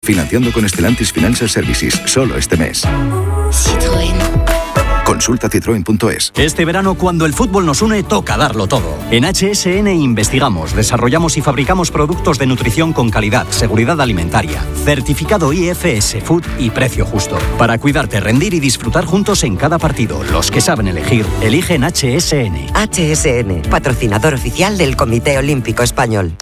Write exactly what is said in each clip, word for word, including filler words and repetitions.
Financiando con Stellantis Financial Services, solo este mes. Citroën. Consulta citroen punto es. Este verano, cuando el fútbol nos une, toca darlo todo. En H S N investigamos, desarrollamos y fabricamos productos de nutrición con calidad, seguridad alimentaria, certificado I F S Food y precio justo. Para cuidarte, rendir y disfrutar juntos en cada partido. Los que saben elegir, eligen H S N. H S N, patrocinador oficial del Comité Olímpico Español.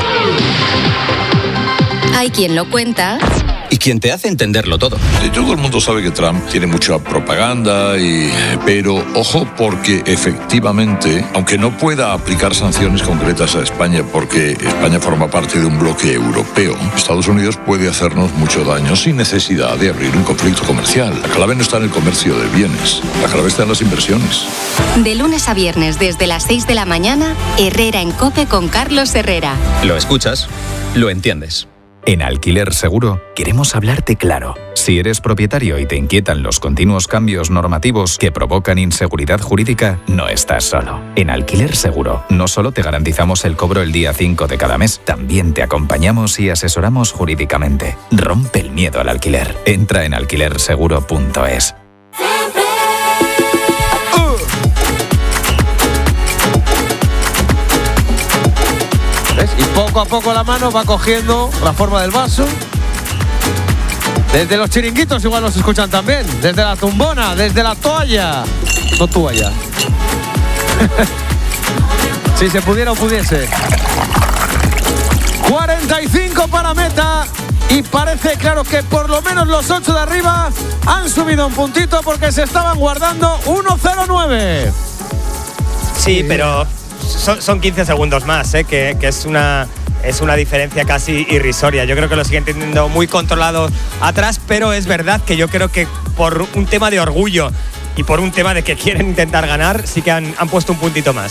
Hay quien lo cuenta y quien te hace entenderlo todo. Todo el mundo sabe que Trump tiene mucha propaganda, y, pero ojo, porque efectivamente, aunque no pueda aplicar sanciones concretas a España porque España forma parte de un bloque europeo, Estados Unidos puede hacernos mucho daño sin necesidad de abrir un conflicto comercial. La clave no está en el comercio de bienes, la clave está en las inversiones. De lunes a viernes desde las seis de la mañana, Herrera en COPE con Carlos Herrera. Lo escuchas, lo entiendes. En Alquiler Seguro queremos hablarte claro. Si eres propietario y te inquietan los continuos cambios normativos que provocan inseguridad jurídica, no estás solo. En Alquiler Seguro no solo te garantizamos el cobro el día cinco de cada mes, también te acompañamos y asesoramos jurídicamente. Rompe el miedo al alquiler. Entra en alquiler seguro punto es. ¿Ves? Y poco a poco la mano va cogiendo la forma del vaso. Desde los chiringuitos igual nos escuchan también. Desde la tumbona, desde la toalla. No toalla. Si se pudiera o pudiese. cuarenta y cinco para meta. Y parece claro que por lo menos los ocho de arriba han subido un puntito porque se estaban guardando uno cero nueve. Sí, pero son, son quince segundos más, ¿eh? que, que es una... Es una diferencia casi irrisoria. Yo creo que lo siguen teniendo muy controlado atrás, pero es verdad que yo creo que por un tema de orgullo y por un tema de que quieren intentar ganar, sí que han, han puesto un puntito más.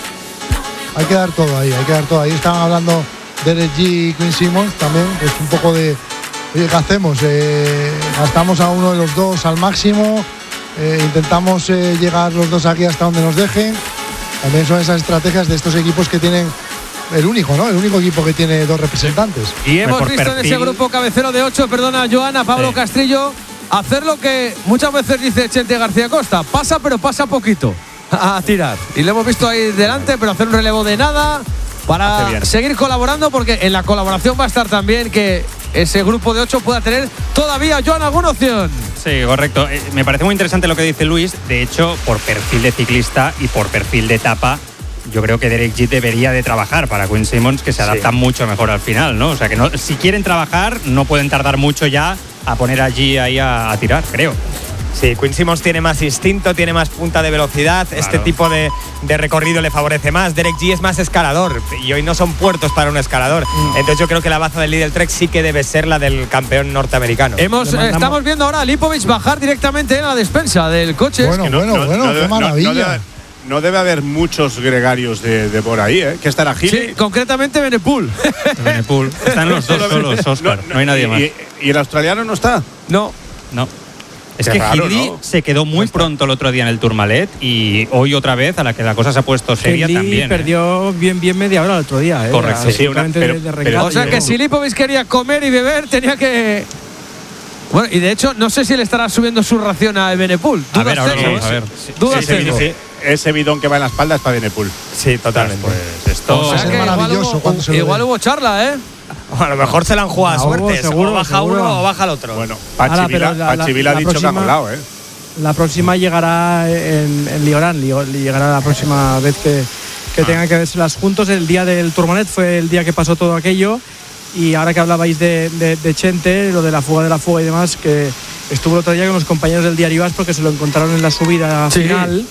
Hay que dar todo ahí, hay que dar todo ahí. Estaban hablando de Derek Jeet y Quinn Simmons también, es un poco de, oye, ¿qué hacemos? Eh, gastamos a uno de los dos al máximo, eh, intentamos eh, llegar los dos aquí hasta donde nos dejen. También son esas estrategias de estos equipos que tienen el único, ¿no? El único equipo que tiene dos representantes. Y hemos visto perfil en ese grupo cabecero de ocho, perdona, Joana, Pablo sí. Castrillo, hacer lo que muchas veces dice Chente García Costa, pasa pero pasa poquito a tirar. Y lo hemos visto ahí delante, pero hacer un relevo de nada para seguir colaborando, porque en la colaboración va a estar también que ese grupo de ocho pueda tener todavía, Joan, alguna opción. Sí, correcto. Eh, me parece muy interesante lo que dice Luis. De hecho, por perfil de ciclista y por perfil de etapa, yo creo que Derek Jeet debería de trabajar para Quinn Simmons, que se adaptan sí. mucho mejor al final, ¿no? O sea, que no, si quieren trabajar, no pueden tardar mucho ya a poner allí ahí a, a tirar, creo. Sí, Quinn Simmons tiene más instinto, tiene más punta de velocidad, claro. Este tipo de, de recorrido le favorece más. Derek Jeet es más escalador y hoy no son puertos para un escalador. Mm. Entonces yo creo que la baza del Lidl Trek sí que debe ser la del campeón norteamericano. Hemos, eh, estamos viendo ahora a Lipovic bajar directamente en la despensa del coche. Bueno, no, bueno, no, bueno, no, qué no, maravilla. No, no debe, no debe haber muchos gregarios de, de por ahí, ¿eh? Que estará Gili. Sí, concretamente Benepul. Benepul. Están los dos solos, Óscar. No, no, no hay nadie más. ¿Y, ¿Y el australiano no está? No. No. Es Qué que raro, Hindley ¿no? se quedó muy pronto el otro día en el Tourmalet y hoy otra vez, a la que la cosa se ha puesto seria Hindley también. perdió ¿eh? bien bien media hora el otro día. ¿eh? Correcto. Sí, una, pero, de pero, o sea que si Lipovic quería comer y beber, tenía que... Bueno, y de hecho, no sé si le estará subiendo su ración a Benepul. A ver, ahora vamos a ver. Dudas sí, tengo. Sí, sí. Ese bidón que va en la espalda es para Benepul. Sí, totalmente. Pues esto... O sea, es maravilloso hubo, cuando se igual hubo charla, ¿eh? A lo mejor se la han jugado a suerte. Seguro, o baja seguro. uno o baja el otro. Bueno, Pachivila ha dicho próxima, que ha colado, ¿eh? La próxima llegará en, en Liorán, llegará la próxima vez que, que ah. tengan que verselas juntos. El día del Tourmalet fue el día que pasó todo aquello. Y ahora que hablabais de, de, de Chente, lo de la fuga de la fuga y demás, que estuvo el otro día con los compañeros del Diario As porque se lo encontraron en la subida sí. final.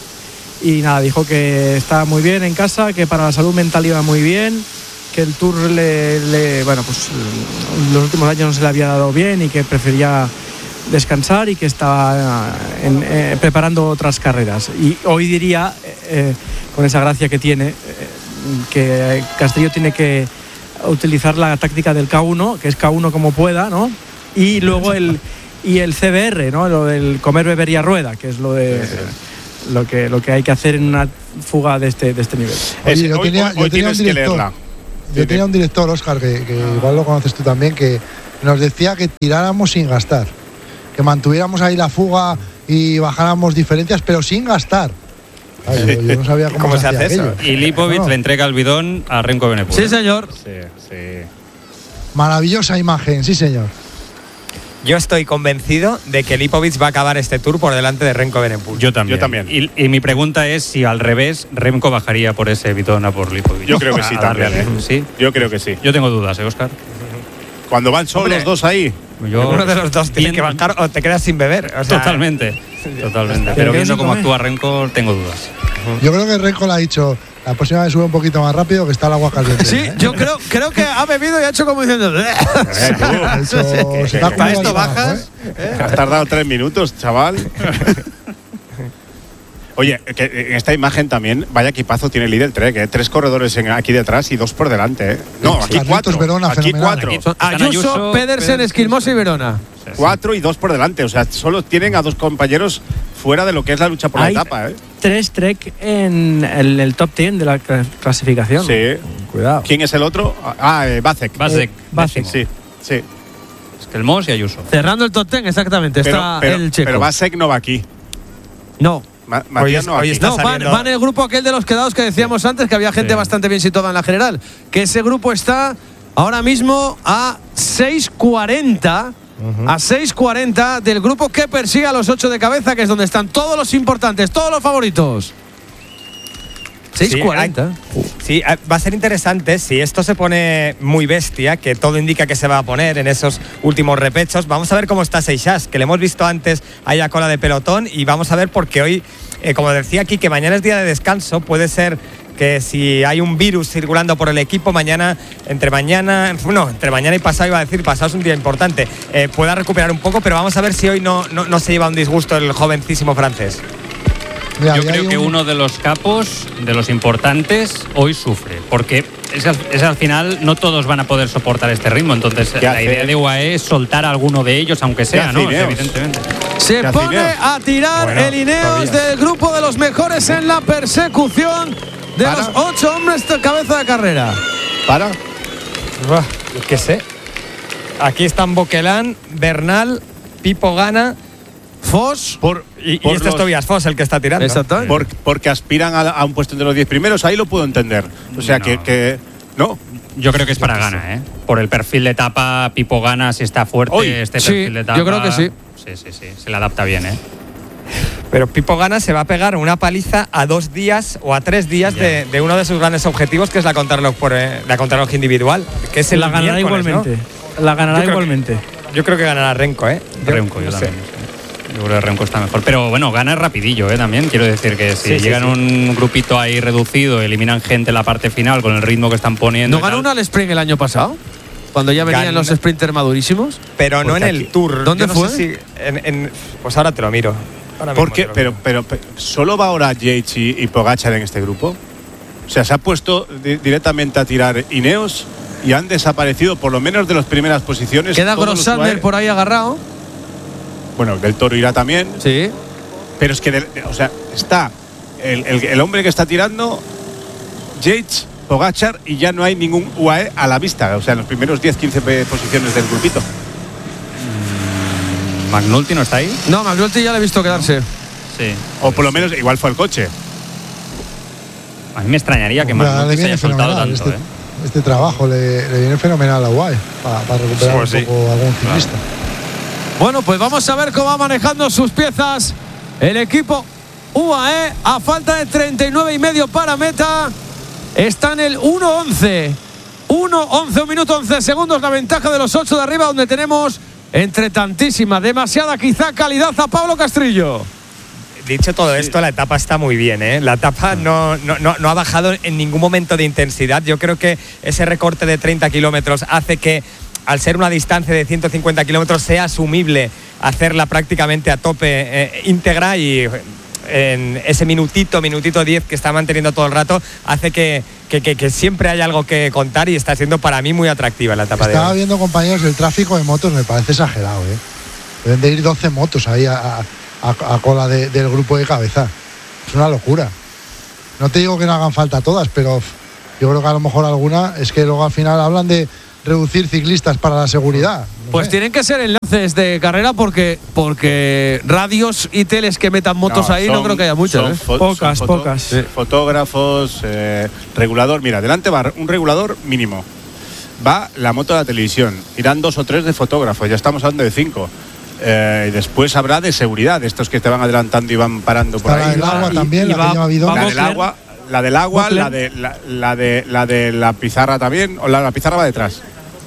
Y nada, dijo que estaba muy bien en casa, que para la salud mental iba muy bien, que el Tour le, le bueno, pues los últimos años no se le había dado bien y que prefería descansar y que estaba en, eh, preparando otras carreras. Y hoy diría, eh, con esa gracia que tiene, eh, que Castillo tiene que utilizar la táctica del K uno, que es K uno como pueda, ¿no? Y luego el y el C B R, ¿no? Lo del comer, beber y a rueda, que es lo de lo que lo que hay que hacer en una fuga de este de este nivel. Oye, yo tenía, hoy, hoy yo tenía un director, que leerla. Yo tenía un director, Óscar, que, que igual lo conoces tú también, que nos decía que tiráramos sin gastar, que mantuviéramos ahí la fuga y bajáramos diferencias, pero sin gastar. Ay, yo, yo no sabía cómo, ¿Cómo se, se hace aquello. Y Lipovic no, no. le entrega el bidón a Renko Evenepoel. Sí, señor. Sí, sí. Maravillosa imagen, sí, señor. Yo estoy convencido de que Lipovic va a acabar este Tour por delante de Renko Evenepoel. Yo también. Yo también. Y, y mi pregunta es si al revés Remco bajaría por ese bidón a por Lipovic. Yo creo que sí A darle también, al- ¿eh? ¿Sí? Yo creo que sí. Yo tengo dudas, ¿eh, Óscar? Cuando van solos Hombre, los dos ahí. Yo, Uno de los dos tiene bien- que bajar o te quedas sin beber. O sea, Totalmente. Totalmente. Pero Pero que viendo sin cómo comer. actúa Renko, tengo dudas. Yo creo que Renko le ha dicho, la próxima vez sube un poquito más rápido que está el agua caliente. Sí, yo creo, creo que ha bebido y ha hecho como diciendo. Eh, tú, Ha dicho, se te ha ¿Para acumulado esto el trabajo, bajas? ¿eh? has tardado tres minutos, chaval. Oye, que en esta imagen también, vaya equipazo tiene el líder Trek, ¿eh? Tres corredores en- aquí detrás y dos por delante, ¿eh? No, aquí Carlitos cuatro. Verona, aquí fenomenal. cuatro. Están Ayuso, Ayuso, Pedersen, Pedersen, Esquilmosa y Verona. Cuatro y dos por delante. O sea, solo tienen a dos compañeros fuera de lo que es la lucha por Hay la etapa, ¿eh? tres Trek en el, el top diez de la cla- clasificación. Sí. Cuidado. ¿Quién es el otro? Ah, eh, Vacek. Vacek. Eh, Vacek. Sí, sí. Esquelmos y Ayuso. Cerrando el top ten, exactamente. Pero, Está pero, el checo. pero Vacek no va aquí. no. Ma- Matías es- no va hoy aquí. está No, van, saliendo- van en el grupo aquel de los quedados que decíamos antes, que había gente Sí. bastante bien situada en la general. Que ese grupo está ahora mismo a seis cuarenta. A seis cuarenta del grupo que persigue a los ocho de cabeza, que es donde están todos los importantes, todos los favoritos. seis cuarenta. Sí, eh, va a ser interesante si esto se pone muy bestia, que todo indica que se va a poner en esos últimos repechos. Vamos a ver cómo está Seixas, que le hemos visto antes ahí a cola de pelotón, y vamos a ver porque hoy, eh, como decía aquí, que mañana es día de descanso, puede ser que si hay un virus circulando por el equipo, mañana, entre mañana, no, entre mañana y pasado, iba a decir, pasado es un día importante, eh, pueda recuperar un poco, pero vamos a ver si hoy no, no, no se lleva un disgusto el jovencísimo francés. Mira, Yo ahí creo hay que un- uno de los capos, de los importantes, hoy sufre. Porque es al, es al final no todos van a poder soportar este ritmo. Entonces, ¿Qué la hace? idea de U A E es soltar a alguno de ellos, aunque sea, hace ¿no? Ineos? Evidentemente. Se ¿Qué hace pone Ineos? a tirar Bueno, el Ineos todavía. del grupo de los mejores en la persecución de Para. los ocho hombres de cabeza de carrera. Para. Buah, yo qué sé. Aquí están Boquelán, Bernal, Pipo Gana, Foss. por, y, y por este los- es Tobias Foss el que está tirando. Exactamente. Por- porque aspiran a, a un puesto entre los diez primeros, ahí lo puedo entender. O sea, No. que, que. No. Yo creo que es para Gana, ¿eh? Por el perfil de etapa, Pipo Gana, si está fuerte, Hoy, este sí, perfil de etapa. yo creo que sí. Sí, sí, sí. Se le adapta bien, ¿eh? Pero Pipo Gana se va a pegar una paliza a dos días o a tres días Ya. de, de uno de sus grandes objetivos, que es la contrarreloj, por, eh, la contrarreloj individual. Que es el la ganará miércoles, ¿no? igualmente. La ganará Yo creo que- igualmente. Yo creo que ganará Renko, ¿eh? Yo- Renko, yo no sé. también. sí. Yo creo que Renko está mejor. Pero bueno, gana rapidillo, ¿eh? También quiero decir que si Sí, sí, llegan sí. un grupito ahí reducido, eliminan gente en la parte final con el ritmo que están poniendo. ¿No y ganó tal. una al sprint el año pasado? Cuando ya venían Ganó- los sprinters madurísimos. Pero no Porque en el aquí- Tour. ¿Dónde Yo no fue? sé si en- en- pues ahora te lo miro. Ahora mismo Porque, te lo pero, miro. pero, pero, ¿solo va ahora Yates y, y Pogacar en este grupo? O sea, se ha puesto di- directamente a tirar Ineos y han desaparecido por lo menos de las primeras posiciones. Queda todos los U A E. Grossander por ahí agarrado. Bueno, Del Toro irá también. Sí. Pero es que, del- o sea, está el, el- el hombre que está tirando, Yates, Pogacar, y ya no hay ningún U A E a la vista. O sea, en los primeros diez quince pe- posiciones del grupito. ¿McNulty no está ahí? No, McNulty ya le he visto quedarse. Sí. O por lo menos, igual fue el coche. A mí me extrañaría que Hombre, ahora McNulty le se haya viene soltado fenomenal tanto, este, ¿eh? este trabajo, le, le viene fenomenal a Guay para recuperar Pues un sí. poco algún ciclista. Bueno, pues vamos a ver cómo va manejando sus piezas el equipo U A E. A falta de treinta y nueve y medio para meta, está en el uno once. uno once, un minuto once segundos, la ventaja de los ocho de arriba, donde tenemos entre tantísima, demasiada quizá calidad a Pablo Castrillo. Dicho todo esto, la etapa está muy bien, ¿eh? La etapa no, no, no, no ha bajado en ningún momento de intensidad. Yo creo que ese recorte de treinta kilómetros hace que, al ser una distancia de ciento cincuenta kilómetros, sea asumible hacerla prácticamente a tope eh, íntegra, y en ese minutito, minutito diez que está manteniendo todo el rato, hace que, que, que, que siempre hay algo que contar, y está siendo para mí muy atractiva la etapa de Estaba hoy. viendo, compañeros, el tráfico de motos me parece exagerado, ¿eh? Deben de ir doce motos ahí a, a, a cola de- del grupo de cabeza. Es una locura. No te digo que no hagan falta todas, pero yo creo que a lo mejor alguna es que luego al final hablan de, reducir ciclistas para la seguridad. No pues sé. tienen que ser enlaces de carrera porque porque radios y teles que metan motos No, ahí son- no creo que haya muchas. son ¿eh? fo- Pocas, son foto- pocas. sí, Fotógrafos, eh, regulador. Mira, delante va un regulador mínimo. Va la moto de la televisión. Irán dos o tres de fotógrafos. Ya estamos hablando de cinco. Eh, y después habrá de seguridad, estos que te van adelantando y van parando por Está la ahí. del agua Y- también, y la va- que lleva bidón. La del Bocler. agua, la del agua, Bocler. la de la, la de la de la pizarra también, o la, la pizarra va detrás.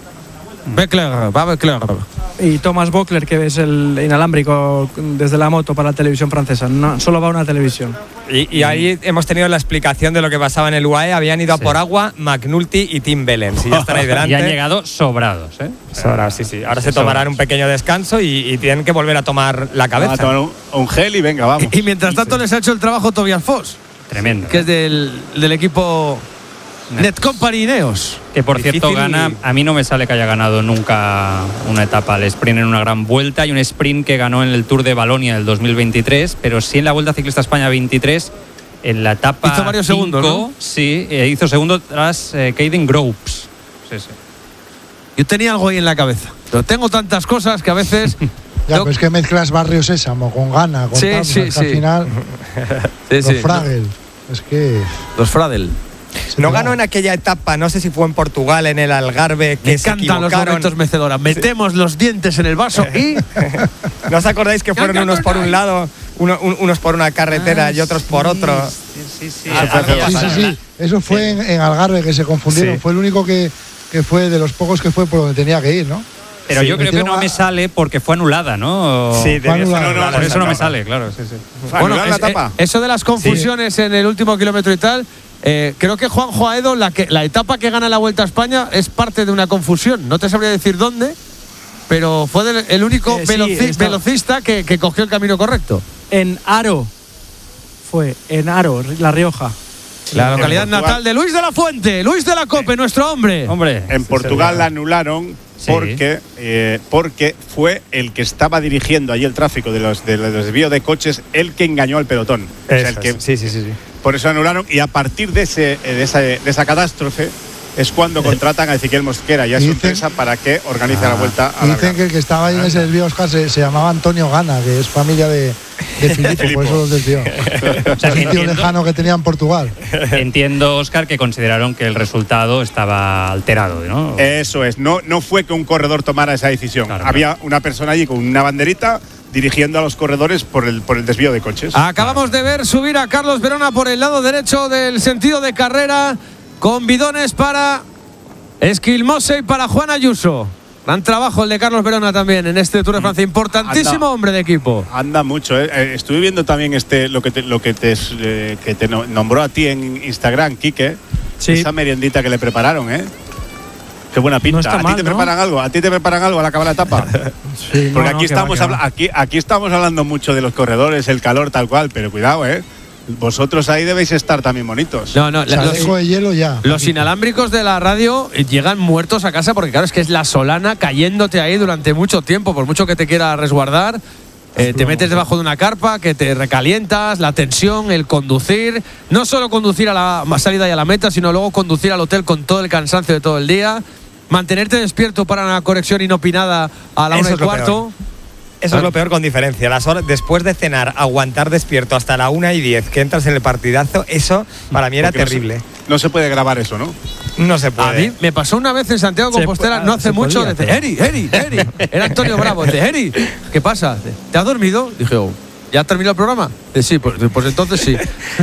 Beckler, va Beckler. Y Thomas Bockler, que es el inalámbrico desde la moto para la televisión francesa. No, solo va una televisión. Y, y ahí hemos tenido la explicación de lo que pasaba en el U A E. Habían ido a por agua McNulty y Tim Bellens. Y ya están ahí delante. Y han llegado sobrados, ¿eh? Ahora, sí, sí. Ahora se tomarán un pequeño descanso y, y tienen que volver a tomar la Van a cabeza. tomar un, un gel y venga, vamos. Y mientras tanto les ha hecho el trabajo Tobias Foss, Tremendo. que es del, del equipo Net Company Ineos. Que por cierto Difícil. gana, a mí no me sale que haya ganado nunca una etapa al sprint en una gran vuelta y un sprint que ganó en el Tour de Valonia del dos mil veintitrés, pero sí en la Vuelta Ciclista España veintitrés, en la etapa Hizo varios cinco, segundos, ¿no? Sí, eh, hizo segundo tras eh, Caden Groves. Sí, sí. Yo tenía algo ahí en la cabeza. Pero tengo tantas cosas que a veces. Ya, no- pero es que mezclas Barrio Sésamo con Gana, con Sí, tal, sí, pues, al sí. final, Sí, los sí. Fragel. Es que. Los Fradel. se No te va. ganó en aquella etapa, no sé si fue en Portugal, en el Algarve, que Me se encantan los equivocaron. momentos mecedoras. Metemos los dientes en el vaso y. ¿No os acordáis que fueron unos por un lado, uno- un- unos por una carretera y otros por otro? Sí, sí, Ah, fue hace algo Sí, dos sí, pasó. sí. Eso fue en, en Algarve, que se confundieron. Sí. Fue el único que, que fue de los pocos que fue por donde tenía que ir, ¿no? Pero Sí, yo creo que metieron no a- me sale porque fue anulada, ¿no? O- Sí, debió ser anulada. anulada por esa eso no me etapa. sale, claro. Sí, sí. Bueno, ¿Anular la es- eh, etapa? eso de las confusiones en el último kilómetro y tal. eh, creo que Juanjo Aedo, la, que, la etapa que gana la Vuelta a España es parte de una confusión. No te sabría decir dónde, pero fue del- el único Eh, sí, veloci- está- velocista que, que cogió el camino correcto. En Aro. Fue, en Aro, La Rioja. La localidad Portugal. natal de Luis de la Fuente, Luis de la Cope, nuestro hombre. Hombre, En Portugal la anularon Sí. porque, eh, porque fue el que estaba dirigiendo allí el tráfico de los, de los desvíos de coches el que engañó al pelotón. O sea, el Eso que, es. Sí, sí, sí, sí. Por eso anularon y a partir de, ese, eh, de, esa, de esa catástrofe es cuando contratan a Ezequiel Mosquera y a su Dicen- empresa para que organice la vuelta a Y la dicen que el que estaba ahí en ese desvío, Oscar, se, se llamaba Antonio Gana, que es familia de, de Filipo, por eso los desvió. o sea, Es que un tío entiendo, lejano que tenía en Portugal. entiendo, Óscar, que consideraron que el resultado estaba alterado, ¿no? Eso es, no, no fue que un corredor tomara esa decisión. Claro, Había una persona allí con una banderita dirigiendo a los corredores por el, por el desvío de coches. Acabamos de ver subir a Carlos Verona por el lado derecho del sentido de carrera con bidones para Esquilmose y para Juan Ayuso. Gran trabajo el de Carlos Verona también en este Tour de Francia. Importantísimo Anda. hombre de equipo. Anda mucho, ¿eh? Eh, estuve viendo también este lo que te, lo que te, eh, que te no- nombró a ti en Instagram, Quique. Sí. Esa meriendita que le prepararon, ¿eh? Qué buena pinta. No está ¿A ti mal, te ¿no? preparan algo? ¿A ti te preparan algo al acabar la etapa? Sí, Porque no, aquí, no, que va, estamos que va. habla- aquí, aquí estamos hablando mucho de los corredores, el calor, tal cual, pero cuidado, ¿eh? Vosotros ahí debéis estar también bonitos. No, no, la- los, Chaleco de hielo ya. los inalámbricos de la radio llegan muertos a casa porque claro, es que es la solana cayéndote ahí durante mucho tiempo, por mucho que te quiera resguardar. eh, te metes debajo de una carpa, que te recalientas, la tensión, el conducir. No solo conducir a la salida y a la meta, sino luego conducir al hotel con todo el cansancio de todo el día. Mantenerte despierto para una conexión inopinada a la Eso una y es lo cuarto. Eso es lo peor con diferencia. Las horas, después de cenar, aguantar despierto hasta la una y diez, que entras en el partidazo, eso para mí era Porque no se- terrible. No se puede grabar eso, ¿no? No se A puede. mí me pasó una vez en Santiago de Se Compostela, pu- no ah, hace se mucho. podía, Dice, pero- Eri, Eri, Eri. Era Antonio Bravo. Dice, Eri, ¿qué pasa? Dice, ¿te has dormido? Dije, oh, ¿ya ha terminado el programa? Dice, sí, pues, pues entonces sí.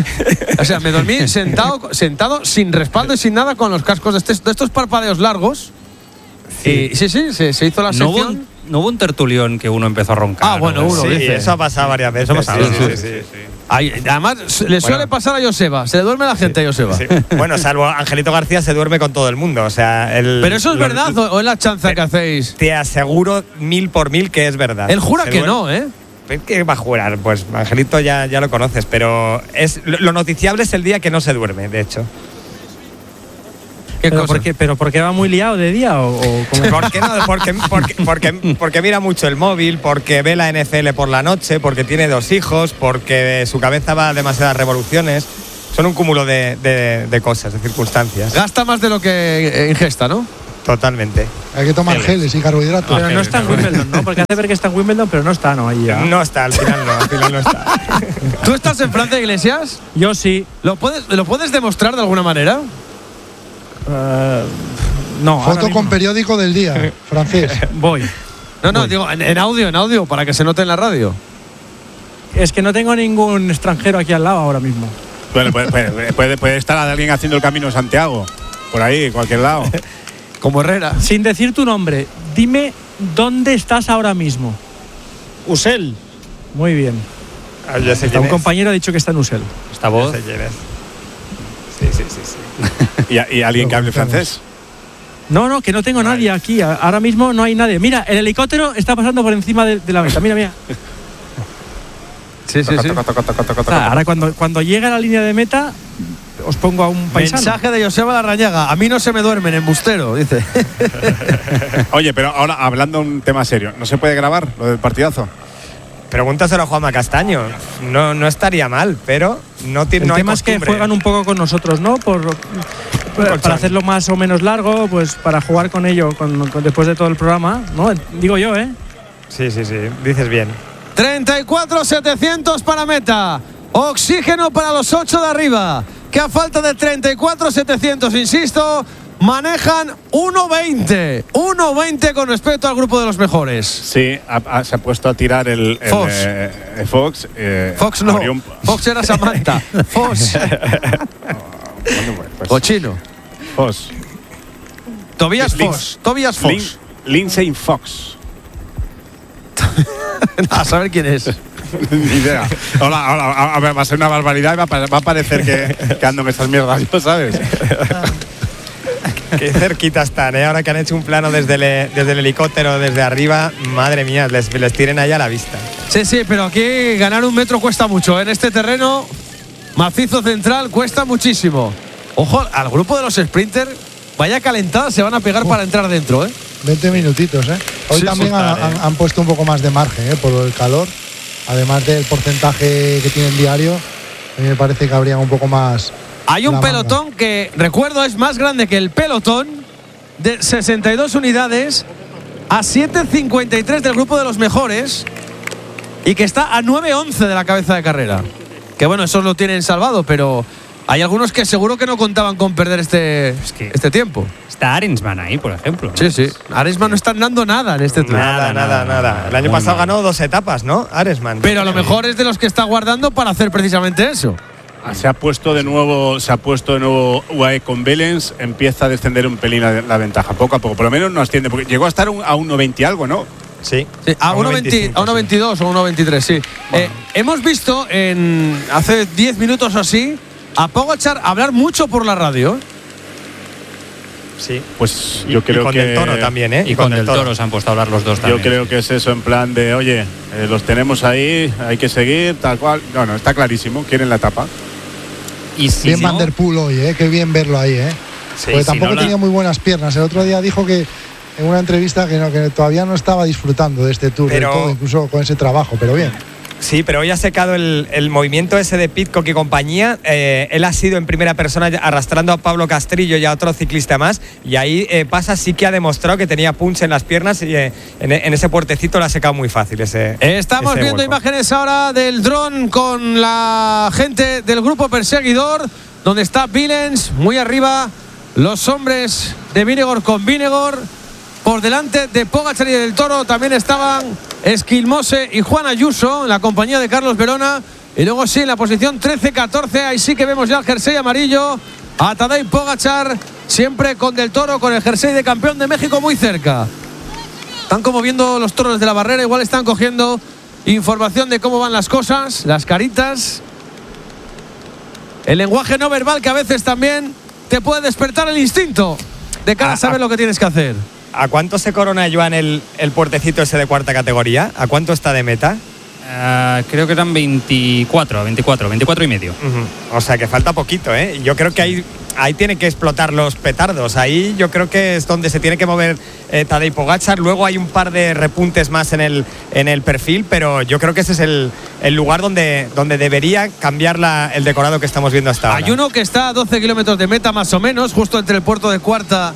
O sea, me dormí sentado, sentado sin respaldo y sin nada con los cascos de, este- de estos parpadeos largos. Sí, y, sí, sí, se, se hizo la no, hubo sección. un, no hubo un tertulión que uno empezó a roncar. Ah, bueno, ¿no? uno Sí, dice. eso ha pasado varias veces. Eso ha pasado, Sí, ¿no? sí, sí, sí. Ay, además, le suele pasar a Joseba. Se le duerme la gente a Joseba. Sí. Bueno, salvo Angelito García se duerme con todo el mundo. O sea, el, Pero eso es lo- verdad o o es la chanza que hacéis. Te aseguro mil por mil que es verdad. Él jura Se que duerme- no, ¿eh? ¿Qué va a jurar? Pues Angelito ya, ya lo conoces, pero es lo, lo noticiable es el día que no se duerme, de hecho. ¿Qué ¿Pero cosa? por qué, ¿Pero por qué va muy liado de día o, o cómo? ¿Por qué no? Porque, porque, porque, porque mira mucho el móvil, porque ve la N F L por la noche, porque tiene dos hijos, porque su cabeza va a demasiadas revoluciones. Son un cúmulo de, de- de cosas, de circunstancias. Gasta más de lo que eh, ingesta, ¿no? Totalmente. Hay que tomar geles y carbohidratos. Pero no está en Wimbledon, ¿no? Porque hace ver que está en Wimbledon, pero no está, ¿no? Ahí ya. No está, al final no, al final no está. ¿Tú estás en Francia, Iglesias? Yo sí. ¿Lo puedes, ¿lo puedes demostrar de alguna manera? Uh, no. Foto con periódico del día, francés. Voy. No, no, Voy. digo, en, en audio, en audio, para que se note en la radio. Es que no tengo ningún extranjero aquí al lado ahora mismo. Bueno, puede, puede, puede, puede estar alguien haciendo el Camino de Santiago, por ahí, en cualquier lado. Como Herrera. Sin decir tu nombre, dime dónde estás ahora mismo. Usel. Muy bien. Ah, ya sé Un quién es. compañero ha dicho que está en Usel. Esta voz. Ya sé quién es. Sí, sí, sí, sí. ¿Y, y alguien que hable francés? No, no, que no tengo nadie aquí. Ahora mismo no hay nadie. Mira, el helicóptero está pasando por encima de, de la meta. Mira, mira. Sí, sí, sí. Ah, ahora cuando, cuando llegue a la línea de meta, os pongo a un paisano. Mensaje de Joseba Larrañaga. A mí no se me duermen, embustero, dice. Oye, pero ahora hablando un tema serio, ¿no se puede grabar lo del partidazo? Pregúntaselo a Juanma Castaño. No, no estaría mal, pero no tiene. El no hay tema es que costumbre. juegan un poco con nosotros, ¿no? Por, por- para hacerlo más o menos largo, pues para jugar con ello con, con- después de todo el programa, ¿no? Digo yo, ¿eh? Sí, sí, sí. Dices bien. treinta y cuatro setecientos para meta. Oxígeno para los ocho de arriba. Que a falta de treinta y cuatro setecientos, insisto, manejan uno veinte. uno veinte con respecto al grupo de los mejores. Sí, ha- ha- se ha puesto a tirar el, el, Fox. eh, eh, Fox. eh, Fox no. abrió un- Fox era Samantha. Fox. Bueno, pues, pues, Cochino. Fox. Tobias Lin- Fox. Tobias Fox. Lin- Lindsay Fox. A saber quién es. Ni idea. Hola, hola, a, a ver, va a ser una barbaridad y va a, pa- va a parecer que, que ando en estas mierdas, yo, ¿sabes? Qué cerquita están, ¿eh? Ahora que han hecho un plano desde el, desde el helicóptero, desde arriba, madre mía, les, les tienen ahí a la vista. Sí, sí, pero aquí ganar un metro cuesta mucho. En este terreno macizo central cuesta muchísimo. Ojo, al grupo de los sprinters, vaya calentada se van a pegar para entrar dentro, ¿eh? veinte minutitos, ¿eh? Hoy Sí, también sí, han, vale. han- han puesto un poco más de margen, ¿eh? Por el calor. Además del porcentaje que tienen diario, a mí me parece que habría un poco más. Hay un la manga. pelotón que, recuerdo, es más grande que el pelotón, de sesenta y dos unidades, a siete cincuenta y tres del grupo de los mejores, y que está a nueve once de la cabeza de carrera. Que bueno, esos lo tienen salvado, pero hay algunos que seguro que no contaban con perder este, Es que- este tiempo. Está Arensman ahí, por ejemplo. ¿no? Sí, sí. Aresman no están dando nada en este tour. Nada, nada, nada. El año Muy pasado mal. ganó dos etapas, ¿no? Aresman. Pero a lo mejor es de los que está guardando para hacer precisamente eso. Se ha puesto de nuevo, se ha puesto de nuevo U A E con Belens, empieza a descender un pelín la, la ventaja, poco a poco. Por lo menos no asciende, porque llegó a estar un- a uno veinte algo, ¿no? Sí. Sí, a A uno uno veinte, veinticinco, a uno veintidós o uno veintitrés, sí. Eh, hemos visto en hace diez minutos o así a Pogačar hablar mucho por la radio. Sí. Pues Y- yo y creo con que Del Toro también, ¿eh? Y con Del Toro se han puesto a hablar los dos Yo también. creo que es eso en plan de, oye, eh, los tenemos ahí, hay que seguir, tal cual. No, no, está clarísimo, quieren la etapa. Y si Bien no, Van der Poel hoy, ¿eh? Qué bien verlo ahí, ¿eh? Sí, Porque si tampoco no la- tenía muy buenas piernas. El otro día dijo que en una entrevista que, no, que todavía no estaba disfrutando de este tour Pero- del todo, incluso con ese trabajo, pero bien. Sí, pero hoy ha secado el, el movimiento ese de Pidcock y compañía. Eh, él ha sido en primera persona arrastrando a Pablo Castrillo y a otro ciclista más. Y ahí eh, pasa, sí que ha demostrado que tenía punch en las piernas y eh, en, en ese puertecito lo ha secado muy fácil. Ese, Estamos ese viendo vuelco. imágenes ahora del dron con la gente del grupo perseguidor, donde está Billens muy arriba, los hombres de Vinegor con Vinegor. Por delante de Pogačar y del Toro también estaban Esquilmose y Juan Ayuso en la compañía de Carlos Verona. Y luego sí, en la posición trece catorce, ahí sí que vemos ya el jersey amarillo. A Tadej Pogačar, siempre con del Toro, con el jersey de campeón de México muy cerca. Están como viendo los toros de la barrera, igual están cogiendo información de cómo van las cosas, las caritas. El lenguaje no verbal que a veces también te puede despertar el instinto de cara a Ah, saber ah. lo que tienes que hacer. ¿A cuánto se corona, Joan, el, el puertecito ese de cuarta categoría? ¿A cuánto está de meta? ah, creo que eran veinticuatro, veinticuatro, veinticuatro y medio. Ujú. O sea que falta poquito, ¿eh? Yo creo que ahí, ahí tiene que explotar los petardos. Ahí yo creo que es donde se tiene que mover eh, Tadej Pogačar. Luego hay un par de repuntes más en el, en el perfil, pero yo creo que ese es el, el lugar donde, donde debería cambiar la, el decorado que estamos viendo hasta ahora. Hay uno que está a doce kilómetros de meta más o menos, justo entre el puerto de cuarta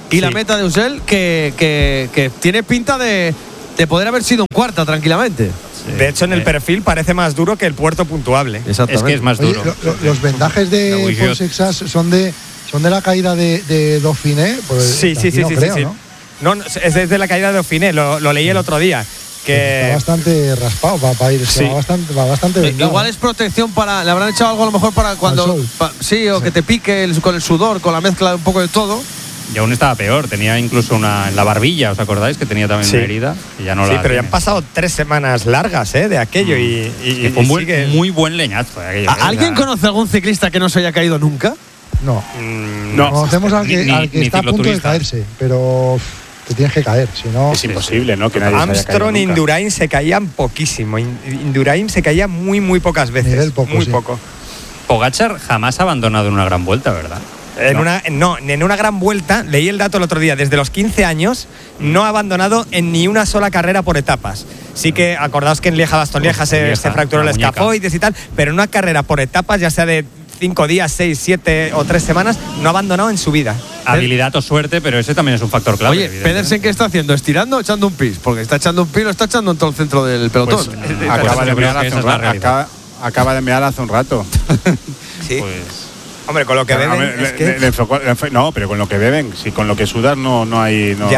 y sí. la meta de Usel que, que, que tiene pinta de, de poder haber sido un cuarta tranquilamente. Sí. De hecho, en el perfil parece más duro que el puerto puntuable. Exactamente. Es que es más duro. Oye, lo, lo, los vendajes de Paul Sexas son de son de la caída de, de Dauphiné. Pues sí, sí, sí, no sí, creo, sí, sí. ¿no? No, es desde la caída de Dauphiné. Lo, lo leí el otro día. Que está bastante raspado para, para ir. Sí. Va bastante, va bastante vendado. Igual es protección para. Le habrán echado algo a lo mejor para cuando. Pa, sí, o sí. que te pique el, con el sudor, con la mezcla de un poco de todo. Y aún estaba peor, tenía incluso una en la barbilla, ¿os acordáis? Que tenía también sí. una herida. Y ya no sí, la pero tiene. ya han pasado tres semanas largas ¿eh? de aquello mm. y, y, y fue un buen, sigue... muy buen leñazo. De aquello, ¿eh? ¿Alguien conoce algún ciclista que no se haya caído nunca? No. Mm, no. Conocemos al que, ni, al que ni está a punto de caerse, pero te tienes que caer, si no. Es imposible, ¿no? Que nadie Armstrong e Indurain se caían poquísimo. Indurain se caía muy, muy pocas veces. Poco, muy sí. poco. Pogačar jamás ha abandonado en una gran vuelta, ¿verdad? En no. una no, en una gran vuelta, leí el dato el otro día, desde los quince años no ha abandonado en ni una sola carrera por etapas. Sí que acordaos que en Lieja-Bastogne-Lieja se, Lieja, se fracturó el escafoides y tal, pero en una carrera por etapas, ya sea de cinco días, seis, siete o tres semanas, no ha abandonado en su vida. Habilidad o suerte, pero ese también es un factor clave. Oye, Pedersen, ¿qué está haciendo? ¿Estirando o echando un pis? Porque está echando un pis, lo está echando en todo el centro del pelotón. Pues, acaba, de mear hace un rato, acaba, acaba de mear hace un rato. Sí. Pues hombre, con lo que beben. Le, es que... le, le enfocó, le enfocó, no, pero con lo que beben, si con lo que sudas no, no hay. No, ya.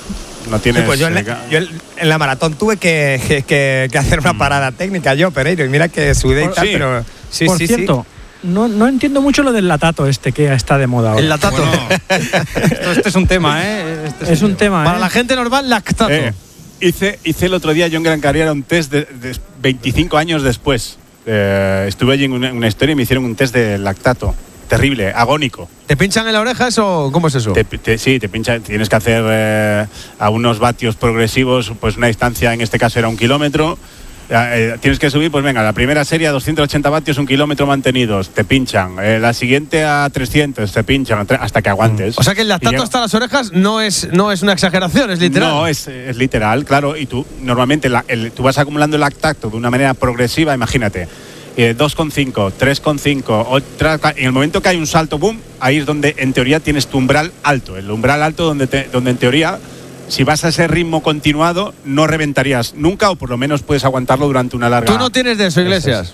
no tienes. Sí, pues yo, en la, yo en la maratón tuve que, que, que hacer una parada técnica, yo, Pereiro, y mira que sudé y tal, sí. pero. Sí, Por sí, cierto, sí. No, no entiendo mucho lo del latato este que está de moda ahora. El latato. Bueno, esto, este es un tema, ¿eh? Este es, es un tema, Para ¿eh? la gente normal, lactato. Eh, hice, hice el otro día John Gran Canaria un test de, de veinticinco años después. Eh, estuve allí en una, una historia y me hicieron un test de lactato. Terrible, agónico. ¿Te pinchan en la oreja eso? ¿Cómo es eso? Te, te, sí, te pinchan. Tienes que hacer eh, a unos vatios progresivos, pues una distancia, en este caso era un kilómetro. Eh, tienes que subir, pues venga, la primera serie a doscientos ochenta vatios, un kilómetro mantenidos, te pinchan. Eh, la siguiente a trescientos, te pinchan hasta que aguantes. O sea que el lactato hasta las orejas no es, no es una exageración, es literal. No, es, es literal, claro. Y tú, normalmente, la, el, tú vas acumulando el lactato de una manera progresiva, imagínate. Eh, dos coma cinco, tres coma cinco, en el momento que hay un salto, boom, ahí es donde en teoría tienes tu umbral alto. El umbral alto donde, te, donde en teoría, si vas a ese ritmo continuado, no reventarías nunca o por lo menos puedes aguantarlo durante una larga... ¿Tú no tienes de eso, Iglesias?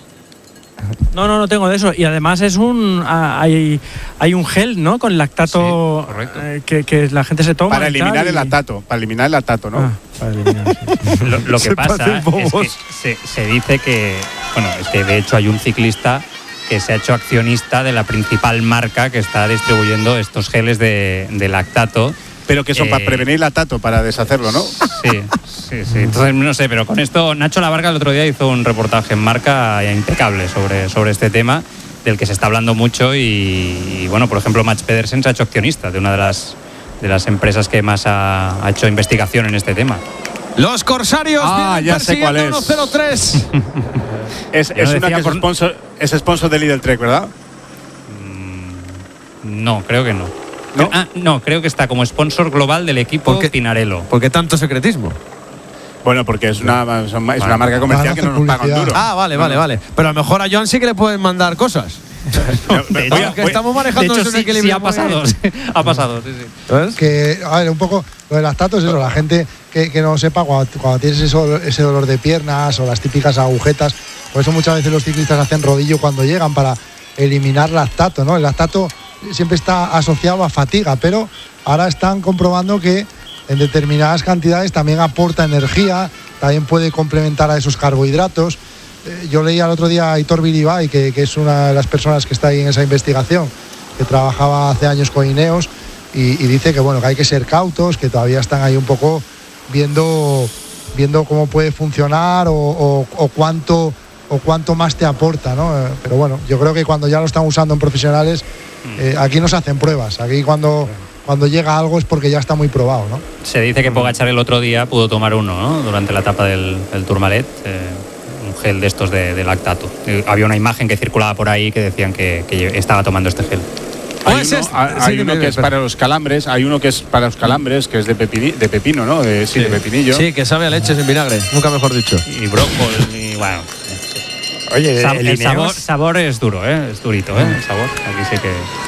No, no, no tengo de eso. Y además es un hay, hay un gel, ¿no? Con lactato sí, eh, que, que la gente se toma. Para eliminar y... el lactato, para eliminar el lactato, ¿no? Ah, para eliminar, sí. lo, lo que pasa es que se, se dice que, bueno, es que de hecho hay un ciclista que se ha hecho accionista de la principal marca que está distribuyendo estos geles de, de lactato. Pero que son eh, para prevenir lactato, para deshacerlo, ¿no? Sí, sí, sí. Entonces, no sé, pero con esto, Nacho Lavarga el otro día hizo un reportaje en Marca impecable sobre, sobre este tema, del que se está hablando mucho y, y bueno, por ejemplo, Mats Pedersen se ha hecho accionista de una de las, de las empresas que más ha, ha hecho investigación en este tema. Los Corsarios ah, ya sé cuál es. uno cero tres. es es una que por... es, sponsor, es sponsor de Lidl Trek, ¿verdad? Mm, no, creo que no. ¿No? Ah, no, creo que está como sponsor global del equipo ¿Por qué, Pinarello. ¿Por qué tanto secretismo? Bueno, porque es una, es una bueno, marca comercial que no nos pagan duro. Ah, vale, vale, vale. Pero a lo mejor a Joan sí que le pueden mandar cosas. No, de hecho, que estamos manejando de hecho, sí, sí, ha pasado, sí, ha pasado, sí, sí. ¿Ves? Que, a ver, un poco lo del lactato es eso, la gente que, que no sepa, cuando, cuando tienes eso, ese dolor de piernas o las típicas agujetas, por eso muchas veces los ciclistas hacen rodillo cuando llegan para eliminar lactato, ¿no? El lactato siempre está asociado a fatiga, pero ahora están comprobando que en determinadas cantidades también aporta energía, también puede complementar a esos carbohidratos. Eh, yo leí el otro día a Aitor Bilibay, que, que es una de las personas que está ahí en esa investigación, que trabajaba hace años con Ineos, y, y dice que bueno, que hay que ser cautos, que todavía están ahí un poco viendo, viendo cómo puede funcionar o, o, o cuánto o cuánto más te aporta, ¿no? Pero bueno, yo creo que cuando ya lo están usando en profesionales, eh, aquí no se hacen pruebas. Aquí cuando, cuando llega algo es porque ya está muy probado, ¿no? Se dice que Pogačar el otro día pudo tomar uno, ¿no? Durante la etapa del, del Tourmalet, eh, un gel de estos de, de lactato. Eh, había una imagen que circulaba por ahí que decían que, que estaba tomando este gel. Hay uno, es, hay sí, uno que es para los calambres, hay uno que es para los calambres, que es de, pepini, de pepino, ¿no? De, sí, sí, de pepinillo. Sí, que sabe a leches en vinagre, nunca mejor dicho. Y brócoli, y bueno... Oye, el, el sabor, sabor es duro, ¿eh? Es durito, ¿eh? El sabor. Aquí sí que.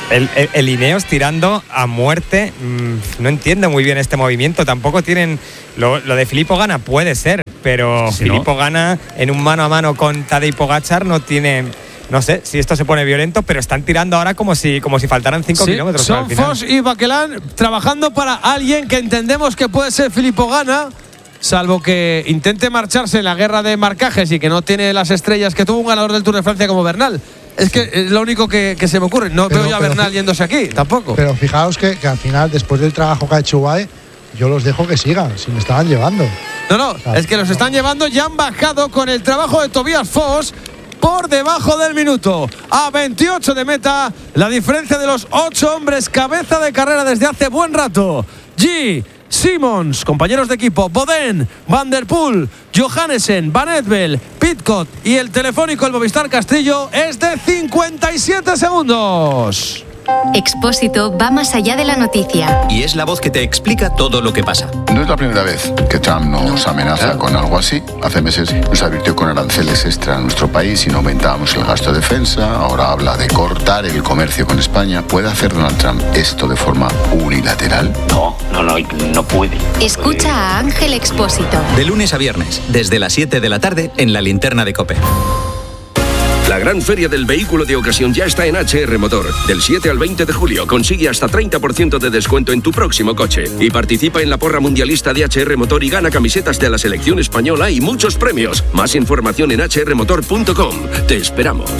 El, el, el Ineos tirando a muerte, mmm, no entiendo muy bien este movimiento. Tampoco tienen. Lo, lo de Filippo Ganna puede ser, pero Si Filippo no. Ganna en un mano a mano con Tadej Pogačar no tiene. No sé si esto se pone violento, pero están tirando ahora como si, como si faltaran cinco Sí, kilómetros. son al final. Foss y Baquelán trabajando para alguien que entendemos que puede ser Filippo Ganna, salvo que intente marcharse en la guerra de marcajes y que no tiene las estrellas que tuvo un ganador del Tour de Francia como Bernal. Es que es lo único que, que se me ocurre. No Pero- veo yo a pero Bernal fi- yéndose aquí, tampoco. Pero fijaos que, que al final, después del trabajo que ha hecho U A E, yo los dejo que sigan, si me estaban llevando. No, no, es que los están llevando, ya han bajado con el trabajo de Tobias Foss por debajo del minuto. A veintiocho de meta, la diferencia de los ocho hombres cabeza de carrera desde hace buen rato. G, Simmons, compañeros de equipo, Boden, Van der Poel, Johannesen, Van Edvel, Pidcock y el telefónico, el Movistar Castillo, es de cincuenta y siete segundos. Expósito va más allá de la noticia. Y es la voz que te explica todo lo que pasa. No es la primera vez que Trump nos amenaza con algo así. Hace meses nos advirtió con aranceles extra a nuestro país si no aumentábamos el gasto de defensa. Ahora habla de cortar el comercio con España. ¿Puede hacer Donald Trump esto de forma unilateral? No, no, no, no puede. Escucha a Ángel Expósito. De lunes a viernes, desde las siete de la tarde, en la linterna de COPE. La gran feria del vehículo de ocasión ya está en H R Motor. Del siete al veinte de julio consigue hasta treinta por ciento de descuento en tu próximo coche. Y participa en la porra mundialista de H R Motor y gana camisetas de la selección española y muchos premios. Más información en h r motor punto com. Te esperamos.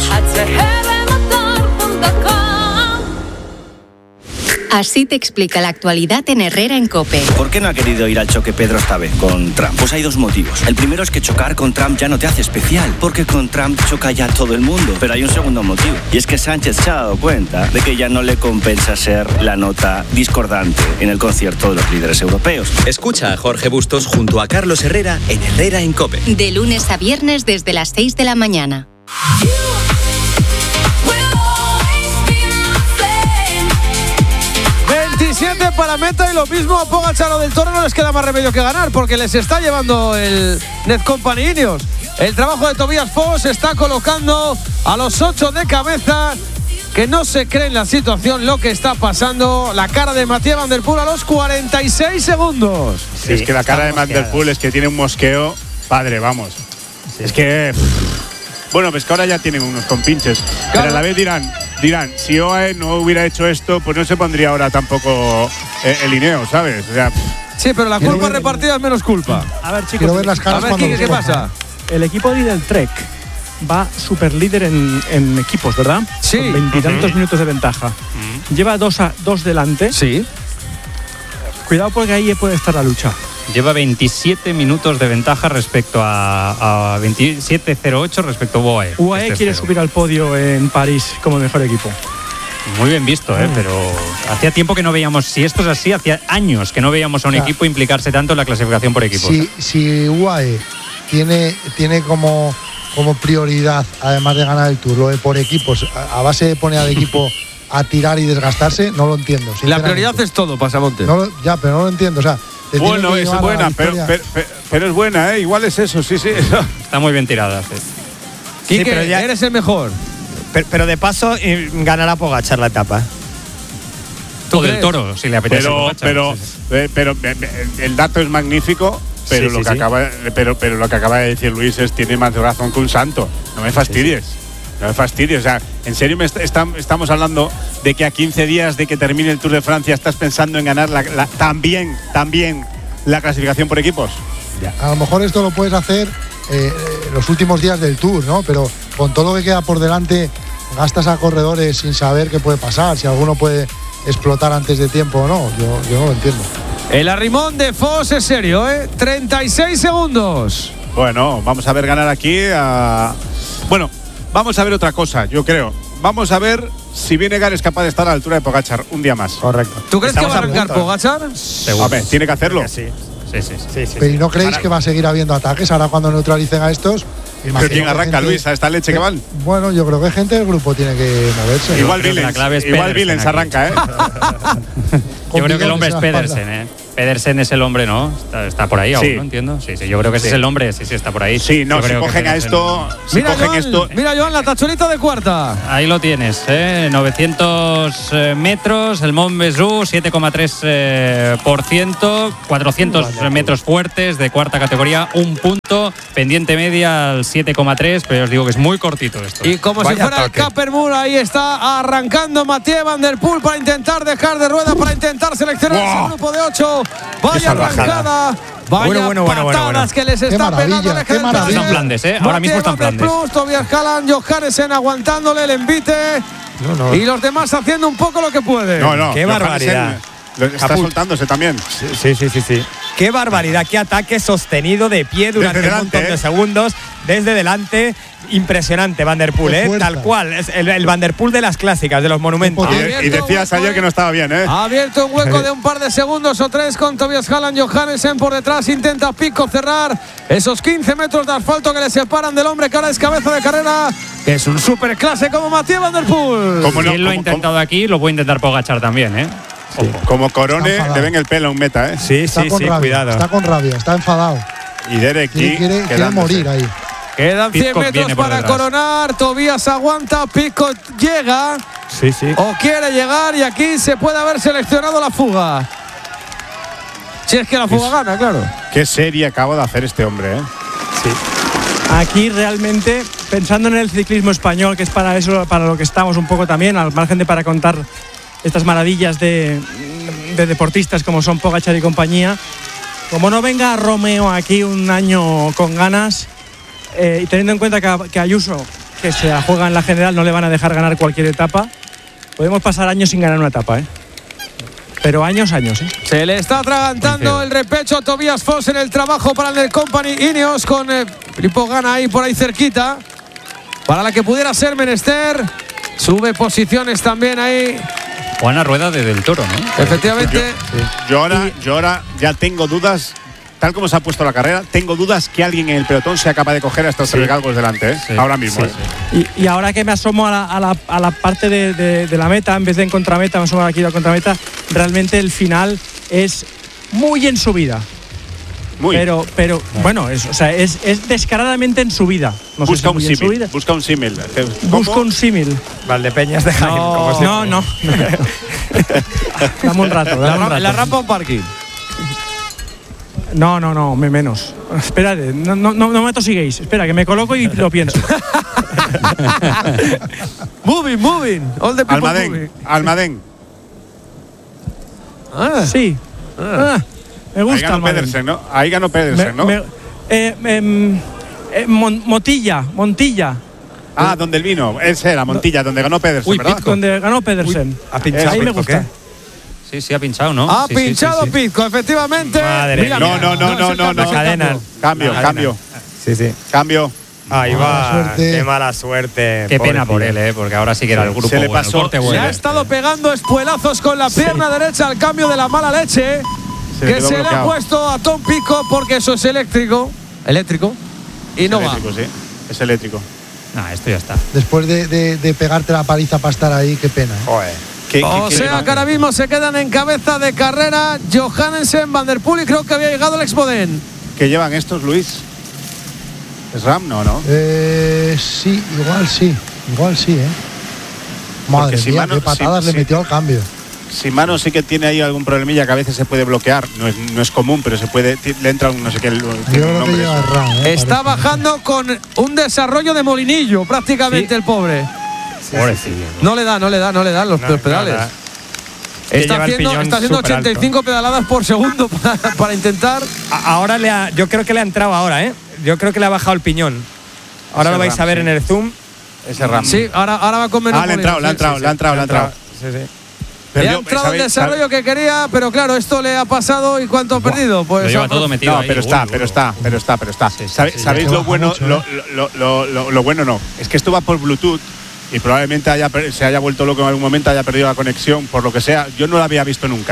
Así te explica la actualidad en Herrera en COPE. ¿Por qué no ha querido ir al choque Pedro esta vez con Trump? Pues hay dos motivos. El primero es que chocar con Trump ya no te hace especial, porque con Trump choca ya todo el mundo. Pero hay un segundo motivo, y es que Sánchez se ha dado cuenta de que ya no le compensa ser la nota discordante en el concierto de los líderes europeos. Escucha a Jorge Bustos junto a Carlos Herrera en Herrera en COPE. De lunes a viernes desde las seis de la mañana. veintisiete para meta y lo mismo a Pogačar o del Toro no les queda más remedio que ganar porque les está llevando el Net Company Ineos. El trabajo de Tobias Foss está colocando a los ocho de cabeza que no se creen la situación, lo que está pasando. La cara de Mathieu Van der Poel a los cuarenta y seis segundos. Sí, es que la cara de Van der Poel es que tiene un mosqueo padre, vamos. Sí. Es que… Bueno, pues que ahora ya tienen unos compinches. Claro. Pero a la vez dirán, dirán, si O A E no hubiera hecho esto, pues no se pondría ahora tampoco eh, el Ineos, ¿sabes? O sea, sí, pero la culpa ver, repartida es menos culpa. A ver, chicos, quiero ver las caras. A ver, Quique, ¿qué pasa? El equipo Lidl Trek va super líder en, en equipos, ¿verdad? Sí. Con veintitantos uh-huh. minutos de ventaja. Uh-huh. Lleva dos, a, dos delante. Sí. Cuidado porque ahí puede estar la lucha. Lleva veintisiete minutos de ventaja respecto a, a veintisiete cero ocho respecto a U A E. U A E este quiere cero. subir al podio en París como mejor equipo. Muy bien visto, ¿eh? Pero hacía tiempo que no veíamos, si esto es así, hacía años que no veíamos a un o sea, equipo implicarse tanto en la clasificación por equipos. Si, si U A E tiene, tiene como, como prioridad, además de ganar el Tour, lo de por equipos, a, a base de poner al equipo a tirar y desgastarse, no lo entiendo. La prioridad es todo, Pasamonte. No lo, ya, pero no lo entiendo, o sea… Bueno, es buena, pero, pero, pero, pero es buena, ¿eh? Igual es eso, sí, sí. Eso. Está muy bien tirada. Sí. Quique, sí, pero ya eres el mejor. Pero, pero de paso ganará Pogačar la etapa. O del Toro, si le apetece. Pero, Pogačar, pero, sí, sí. Eh, pero el dato es magnífico, pero, sí, lo sí, que sí. acaba, pero, pero lo que acaba de decir Luis es tiene más razón que un santo. No me fastidies. Sí, sí. No me fastidies. O sea, en serio me está, está, estamos hablando de que a quince días de que termine el Tour de Francia estás pensando en ganar la, la, también, también la clasificación por equipos. Ya. A lo mejor esto lo puedes hacer eh, los últimos días del Tour, ¿no? Pero con todo lo que queda por delante, gastas a corredores sin saber qué puede pasar, si alguno puede explotar antes de tiempo o no. Yo, yo no lo entiendo. El arrimón de Foss es serio, ¿eh? treinta y seis segundos. Bueno, vamos a ver ganar aquí a… Bueno, vamos a ver otra cosa, yo creo. Vamos a ver si Vinegar es capaz de estar a la altura de Pogačar un día más. Correcto. ¿Tú crees Estamos que va a arrancar punto, Pogačar? Seguro. A ver, tiene que hacerlo. Sí. Sí, sí, sí. sí, sí Pero ¿y no sí. creéis Ahora, que va a seguir habiendo ataques ahora cuando neutralicen a estos? ¿Pero quién arranca, gente, Luis, a esta leche que van? Bueno, yo creo que gente del grupo tiene que moverse. Igual Villens, igual Villens arranca, ¿eh? Yo creo que el hombre es Pedersen, ¿eh? Pedersen es el hombre, ¿no? Está, está por ahí aún, Sí. ¿no? Entiendo. Sí, sí, yo creo que ese Sí. es el hombre, sí, sí, está por ahí. Sí, no, Yo si creo que cogen a Pedersen- esto. Si Mira, cogen Joan, esto. mira, Joan, la tachulita de cuarta. Ahí lo tienes, ¿eh? novecientos eh, metros, el Mont Ventoux, siete coma tres eh, por ciento, cuatrocientos metros fuertes de cuarta categoría, un punto, pendiente media al siete coma tres, pero os digo que es muy cortito esto. Y como Vaya si fuera toque. el Cappermoor, ahí está arrancando Mathieu Van Der Poel para intentar dejar de rueda, para intentar seleccionar ¡Wow! ese grupo de ocho. Vaya salvajada. arrancada, vaya Bueno, bueno, bueno, bueno, patadas bueno. que les Qué está maravilla, pegando el qué maravilla. Está en Flandes, ¿eh? Ahora mismo está en Flandes. Tobias Halland, Johannessen aguantándole el envite. No, no. Y los demás haciendo un poco lo que pueden. No, no. Qué Johannessen barbaridad. lo- Está Caput. soltándose también. Sí, sí, sí, sí. Qué barbaridad, qué ataque sostenido de pie durante Desde un delante, montón de ¿eh? segundos. Desde delante, impresionante Van Der Poel, Qué ¿eh? fuerza. Tal cual. Es el, el Van Der Poel de las clásicas, de los monumentos. Y, Qué de- y decías ayer que no estaba bien, ¿eh? Ha abierto un hueco de un par de segundos o tres con Tobias Halland. Johannessen por detrás intenta Pico cerrar esos quince metros de asfalto que le separan del hombre que ahora es cabeza de carrera, que es un superclase como Mathieu Van Der Poel. Como Si no, él lo ha como- intentado aquí, lo puede intentar Pogachar también, ¿eh? Como Corone, Está enfadado. le ven el pelo a un meta, ¿eh? Sí, Está sí, con sí, rabia, cuidado. está con rabia, está enfadado. Y Derek Quiere, Key quiere, quiere quedándose. morir ahí. Quedan cien Pitcock metros viene por para detrás. coronar. Tobias aguanta, Pico llega Sí, sí. o quiere llegar y aquí se puede haber seleccionado la fuga. Si es que la fuga gana, claro. Qué serie acaba de hacer este hombre, ¿eh? Aquí realmente, pensando en el ciclismo español, que es para eso, para lo que estamos un poco también, al margen de para contar estas maravillas de, de deportistas como son Pogačar y compañía, como no venga Romeo aquí un año con ganas, eh, y teniendo en cuenta que, a- que Ayuso, que se la juega en la general, no le van a dejar ganar cualquier etapa, podemos pasar años sin ganar una etapa, ¿eh? Pero años, años, ¿eh? Se le está atragantando Coincido. el repecho a Tobias Foss en el trabajo para el del Company Ineos con eh, Filippo Ganna ahí por ahí cerquita. Para la que pudiera ser menester. Sube posiciones también ahí. Juana Rueda de Del Toro, ¿no? Efectivamente. Yo ahora, yo ahora ya tengo dudas, tal como se ha puesto la carrera, tengo dudas que alguien en el pelotón sea capaz de coger a estos tres galgos delante, ¿eh? Sí, Ahora mismo. sí, ¿eh? Y, y ahora que me asomo a la, a la- a la parte de, de- de la meta, en vez de en contrameta, me asomo aquí a la contrameta, realmente el final es muy en subida. Muy. Pero, pero bueno, es, o sea, es, es descaradamente en subida. No sé si busca, un muy en símil, subida. busca un símil. Busco un símil. Valdepeñas de Jaén. como siempre. No, no. Dame un rato, dame La, un ra- rato. la rampa o parking. No, no, no, me menos. Espérate, no, no, no, no me tosiguéis. Espera, que me coloco y lo pienso. Moving, moving. All the people Almadén, moving. Almadén. Ah, Sí. Ah, me Ahí gusta. ganó Almadén. Pedersen, ¿no? Ahí ganó Me- Pedersen, ¿no? me- eh, em, eh, Mon- Motilla, Montilla, Ah, donde el vino. Ese era Montilla, donde ganó Pedersen, Uy, ¿verdad? Pitcock. donde ganó Pedersen. Ha pinchado Ahí me Pitcock, gusta. ¿eh? Sí, sí, ha pinchado, ¿no? Ha Sí, sí, sí, pinchado sí. Pitco, efectivamente. Madre Mira, mía. No, no, no, es no, el no, cambio, no. es el Cadena. cambio. Cambio, Cadena. cambio, Sí, sí. cambio. Ahí Mala va. suerte. Qué mala suerte. Qué pena pobrecillo. por él, ¿eh? Porque ahora sí que era el grupo Se le bueno, el pasó- corte se bueno. Le ha estado pegando espuelazos con la pierna derecha al cambio de la mala leche Se le que quedó se le ha bloqueado. puesto a Tom Pico porque eso es eléctrico. Eléctrico. Y no va. Eléctrico, sí. Es eléctrico. Nah, esto ya está. Después de, de- de pegarte la paliza para estar ahí, qué pena. ¿eh? Joder. ¿Qué- O qué- sea qué- que ahora mismo se quedan en cabeza de carrera Johannessen, Van Der Poel y creo que había llegado el Expoden. ¿Qué llevan estos, Luis? ¿Es Ram? No, no. Eh, sí, igual sí, igual sí, ¿eh? Madre si mía, mano- qué patadas si- le si- metió al cambio. Shimano sí que tiene ahí algún problemilla que a veces se puede bloquear. No es, no es común, pero se puede. ti- Le entra un no sé qué. Tiene Yo un creo que nombre lleva eso. Ram, ¿eh? Está Parece. bajando con un desarrollo de molinillo prácticamente Sí. el pobre. Pobrecillo. No le da, no le da, no le dan los, No, los pedales. nada. Que Está lleva el haciendo, piñón está haciendo súper ochenta y cinco pedaladas por segundo para, para intentar. A- Ahora le ha, yo creo que le ha entrado ahora, ¿eh? Yo creo que le ha bajado el piñón. Ahora Ese lo vais Ram, a ver sí. en el zoom. Ese Ram. Sí, ahora, ahora va con menos Ah, le ha molino, entrado, le ha sí, entrado, sí, le ha sí. entrado, le ha entrado. Sí, sí. Le ha Perdió, entrado el ¿sabéis? desarrollo que quería, pero claro, esto le ha pasado y ¿cuánto ha perdido? Pues Lo lleva ha- todo metido No, ahí. pero está, Uy, pero uy, está, pero está, pero está. Sí, sí, ¿Sabe- sí, ¿Sabéis ya lo baja bueno? mucho, lo, ¿eh? lo- lo- lo- lo bueno no. Es que esto va por Bluetooth y probablemente haya, per- se haya vuelto loco en algún momento, haya perdido la conexión, por lo que sea. Yo no lo había visto nunca, ¿eh?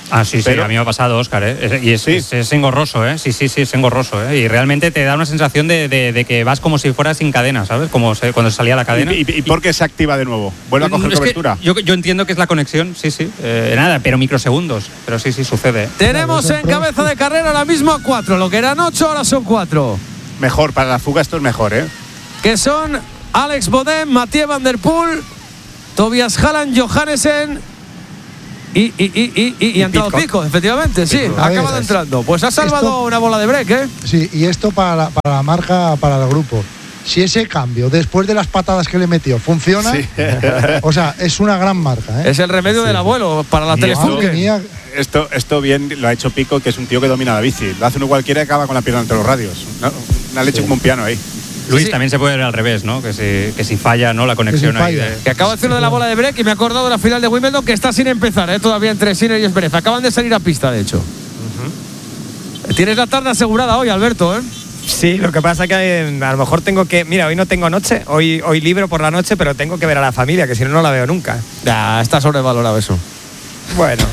Ah, sí, sí, Pero- a mí me ha pasado, Óscar, ¿eh? Y es, Sí. es, es engorroso, ¿eh? Sí, sí, sí, es engorroso, ¿eh? Y realmente te da una sensación de, de- de que vas como si fueras sin cadena, ¿sabes? Como se- cuando salía la cadena. ¿Y, y, y por qué se activa de nuevo? ¿Vuelve a coger Es que cobertura? yo, yo entiendo que es la conexión, sí, sí. Eh, nada, pero microsegundos. Pero sí, sí, sucede. ¿eh? Tenemos en cabeza de carrera ahora mismo a cuatro. Lo que eran ocho, ahora son cuatro. Mejor, para la fuga esto es mejor, ¿eh? Que son Alex Bodem, Mathieu Van Der Poel, Tobias Halland, Johannesen y, y, y, y, y, y ha entrado Pidcock. Pico, efectivamente, sí. Pidcock. Ha A ver, acabado entrando. Pues ha salvado esto- una bola de break, ¿eh? Sí, y esto para la, para la marca, para el grupo. Si ese cambio, después de las patadas que le metió, funciona, Sí. o sea, es una gran marca, ¿eh? Es el remedio del abuelo para la Y telefunke. Madre mía, Esto, esto bien lo ha hecho Pico, que es un tío que domina la bici. Lo hace uno cualquiera y acaba con la pierna entre los radios. ¿No? Una leche como un piano ahí. Luis, Sí. también se puede ver al revés, ¿no? Que si, que si falla, ¿no? La conexión ahí falla. de- Que acaba de hacer uno de la bola de break y me he acordado de la final de Wimbledon que está sin empezar, ¿eh? Todavía entre Sinner y Zverev. Acaban de salir a pista, de hecho. Tienes la tarde asegurada hoy, Alberto, ¿eh? Sí, lo que pasa que eh, a lo mejor tengo que. Mira, hoy no tengo noche, hoy, hoy libro por la noche, pero tengo que ver a la familia, que si no, no la veo nunca. Ya, está sobrevalorado eso. Bueno,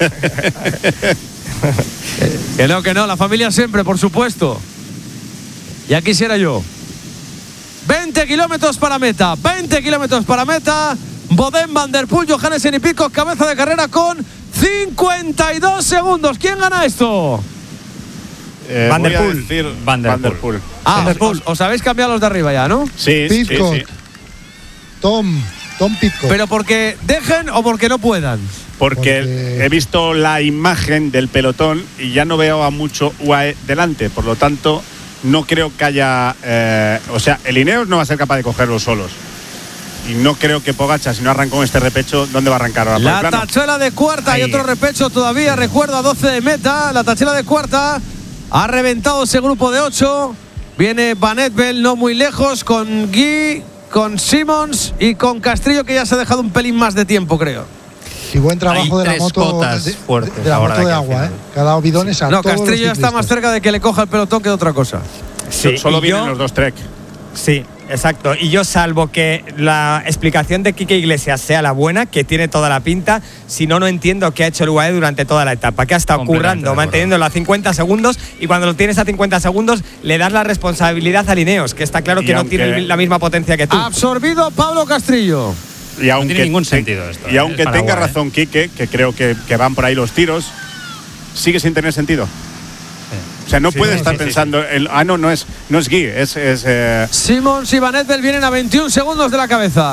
Que no, que no, la familia siempre, por supuesto. Ya quisiera yo. veinte kilómetros para meta, veinte kilómetros para meta. Bodem, Van Der Poel, Johannesen y Pidcock, cabeza de carrera con cincuenta y dos segundos. ¿Quién gana esto? Eh, Van der voy a Poel. decir Van der Van der Poel. Poel. Ah, os, os habéis cambiado los de arriba ya, ¿no? Sí, sí, Pidcock. sí. Tom, Tom Pidcock. Pero porque dejen o porque no puedan. Porque, Porque- he visto la imagen del pelotón y ya no veo a mucho U A E delante. Por lo tanto, no creo que haya. eh, o sea, el Ineos no va a ser capaz de cogerlos solos. Y no creo que Pogačar, si no arrancó en este repecho, ¿dónde va a arrancar ahora? ¿Por el La plano? tachuela de cuarta y Ahí. otro repecho todavía, recuerdo, a doce de meta. La tachuela de cuarta ha reventado ese grupo de ocho. Viene Van Etbel no muy lejos con Guy, con Simmons y con Castrillo, que ya se ha dejado un pelín más de tiempo, creo. Y buen trabajo Hay de la tres moto cotas de, fuertes de la ahora moto de de aquí al agua, ¿eh? final. Que ha dado bidones a No, todos Castrillo ya los está más ciclistas. cerca de que le coja el pelotón que de otra cosa. So- sí, Solo y vienen yo- los dos Trek. Sí, exacto. Y yo, salvo que la explicación de Quique Iglesias sea la buena, que tiene toda la pinta, si no, no entiendo qué ha hecho el U A E durante toda la etapa, que ha estado Completamente de currando, acuerdo. manteniéndolo a cincuenta segundos, y cuando lo tienes a cincuenta segundos, le das la responsabilidad a Ineos, que está claro Y que no aunque- tiene la misma potencia que tú. Absorbido Pablo Castrillo. Y aunque, tiene ningún sentido esto, Y ¿eh? aunque Es para tenga agua, ¿eh? razón Quique, que creo que, que van por ahí los tiros, sigue sin tener sentido. O sea, no Sí, puede sí, estar sí, sí, pensando, el- ah, no, no es, no es Guy, es. es eh, Simmons y Van Etbel vienen a veintiún segundos de la cabeza.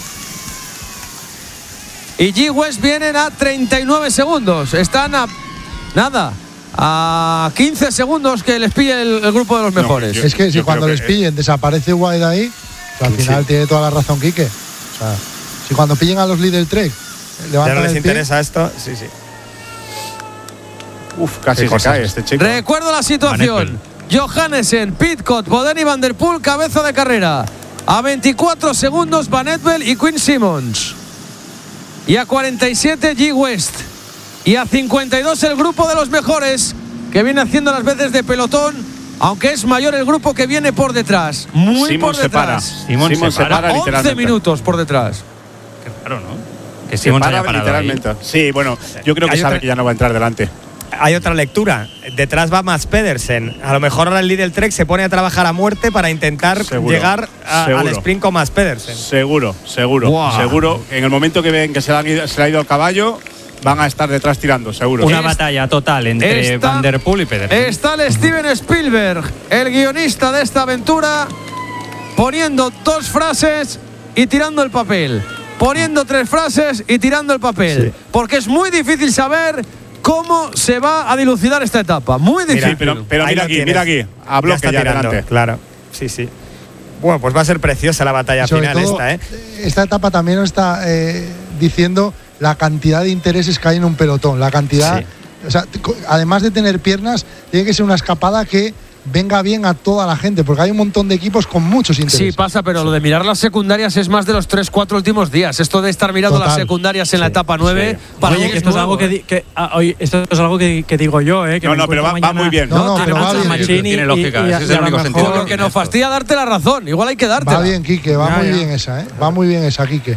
Y G. West vienen a treinta y nueve segundos. Están a. Nada. A quince segundos que les pille el, el grupo de los No, mejores. yo- Es que si yo cuando creo les que- pillen desaparece Guay de ahí, pues al Sí. final tiene toda la razón Quique. O sea, si cuando pillen a los líderes Trek, Ya levantan no les el pie, interesa esto, sí, sí. uf, casi Qué se cosas. cae este chico. Recuerdo la situación. Johannesen, Pidcock, Bodén y Van Der Poel, cabeza de carrera. A veinticuatro segundos Van Etbel y Quinn Simmons. Y a cuarenta y siete G. West. Y a cincuenta y dos el grupo de los mejores, que viene haciendo las veces de pelotón, aunque es mayor el grupo que viene por detrás. Muy Simón por se para. detrás. Simón Simón se se para. para once literalmente. minutos por detrás. Qué raro, ¿no? Que Se Simón se para haya parado ahí. literalmente. Sí, bueno, yo creo que Hay sabe otra- que ya no va a entrar delante. Hay otra lectura. Detrás va Mats Pedersen. A lo mejor ahora el líder Trek se pone a trabajar a muerte para intentar Seguro, llegar a- al seguro. sprint con Mats Pedersen. Seguro, seguro, Buah. seguro. En el momento que ven que se le, han ido- se le ha ido el caballo, van a estar detrás tirando, seguro. Una Es- batalla total entre Esta- Van Der Poel y Pedersen. Está el Steven Spielberg, el guionista de esta aventura, poniendo dos frases y tirando el papel. Poniendo tres frases y tirando el papel. Porque es muy difícil saber cómo se va a dilucidar esta etapa. Muy difícil. Sí, pero, pero Ahí mira lo aquí, tienes. mira aquí. A bloque está ya, tirando, adelante. claro. Sí, sí. Bueno, pues va a ser preciosa la batalla sobre final todo, esta, ¿eh? esta etapa también nos está eh, diciendo la cantidad de intereses que hay en un pelotón. La cantidad. Sí. O sea, t- co- además de tener piernas, tiene que ser una escapada que venga bien a toda la gente, porque hay un montón de equipos con muchos intereses. Sí, pasa, pero lo de mirar las secundarias es más de los tres cuatro últimos días. Esto de estar mirando Total. las secundarias en la Sí, etapa nueve, sí. para Oye, mí que esto es nuevo, algo que, ¿eh? di- que ah, oye, esto es algo que, que digo yo, eh, que No, me no, pero va, encuentro va muy mañana- bien. No, no, tiene pero va mucho bien. Machini Tiene y- lógica, y- ese es y el a lo único mejor- sentido. Lo que nos fastidia darte la razón. Igual hay que dártela. Va bien, Quique, va Ya, muy ya. bien esa, ¿eh? Va muy bien esa, Quique.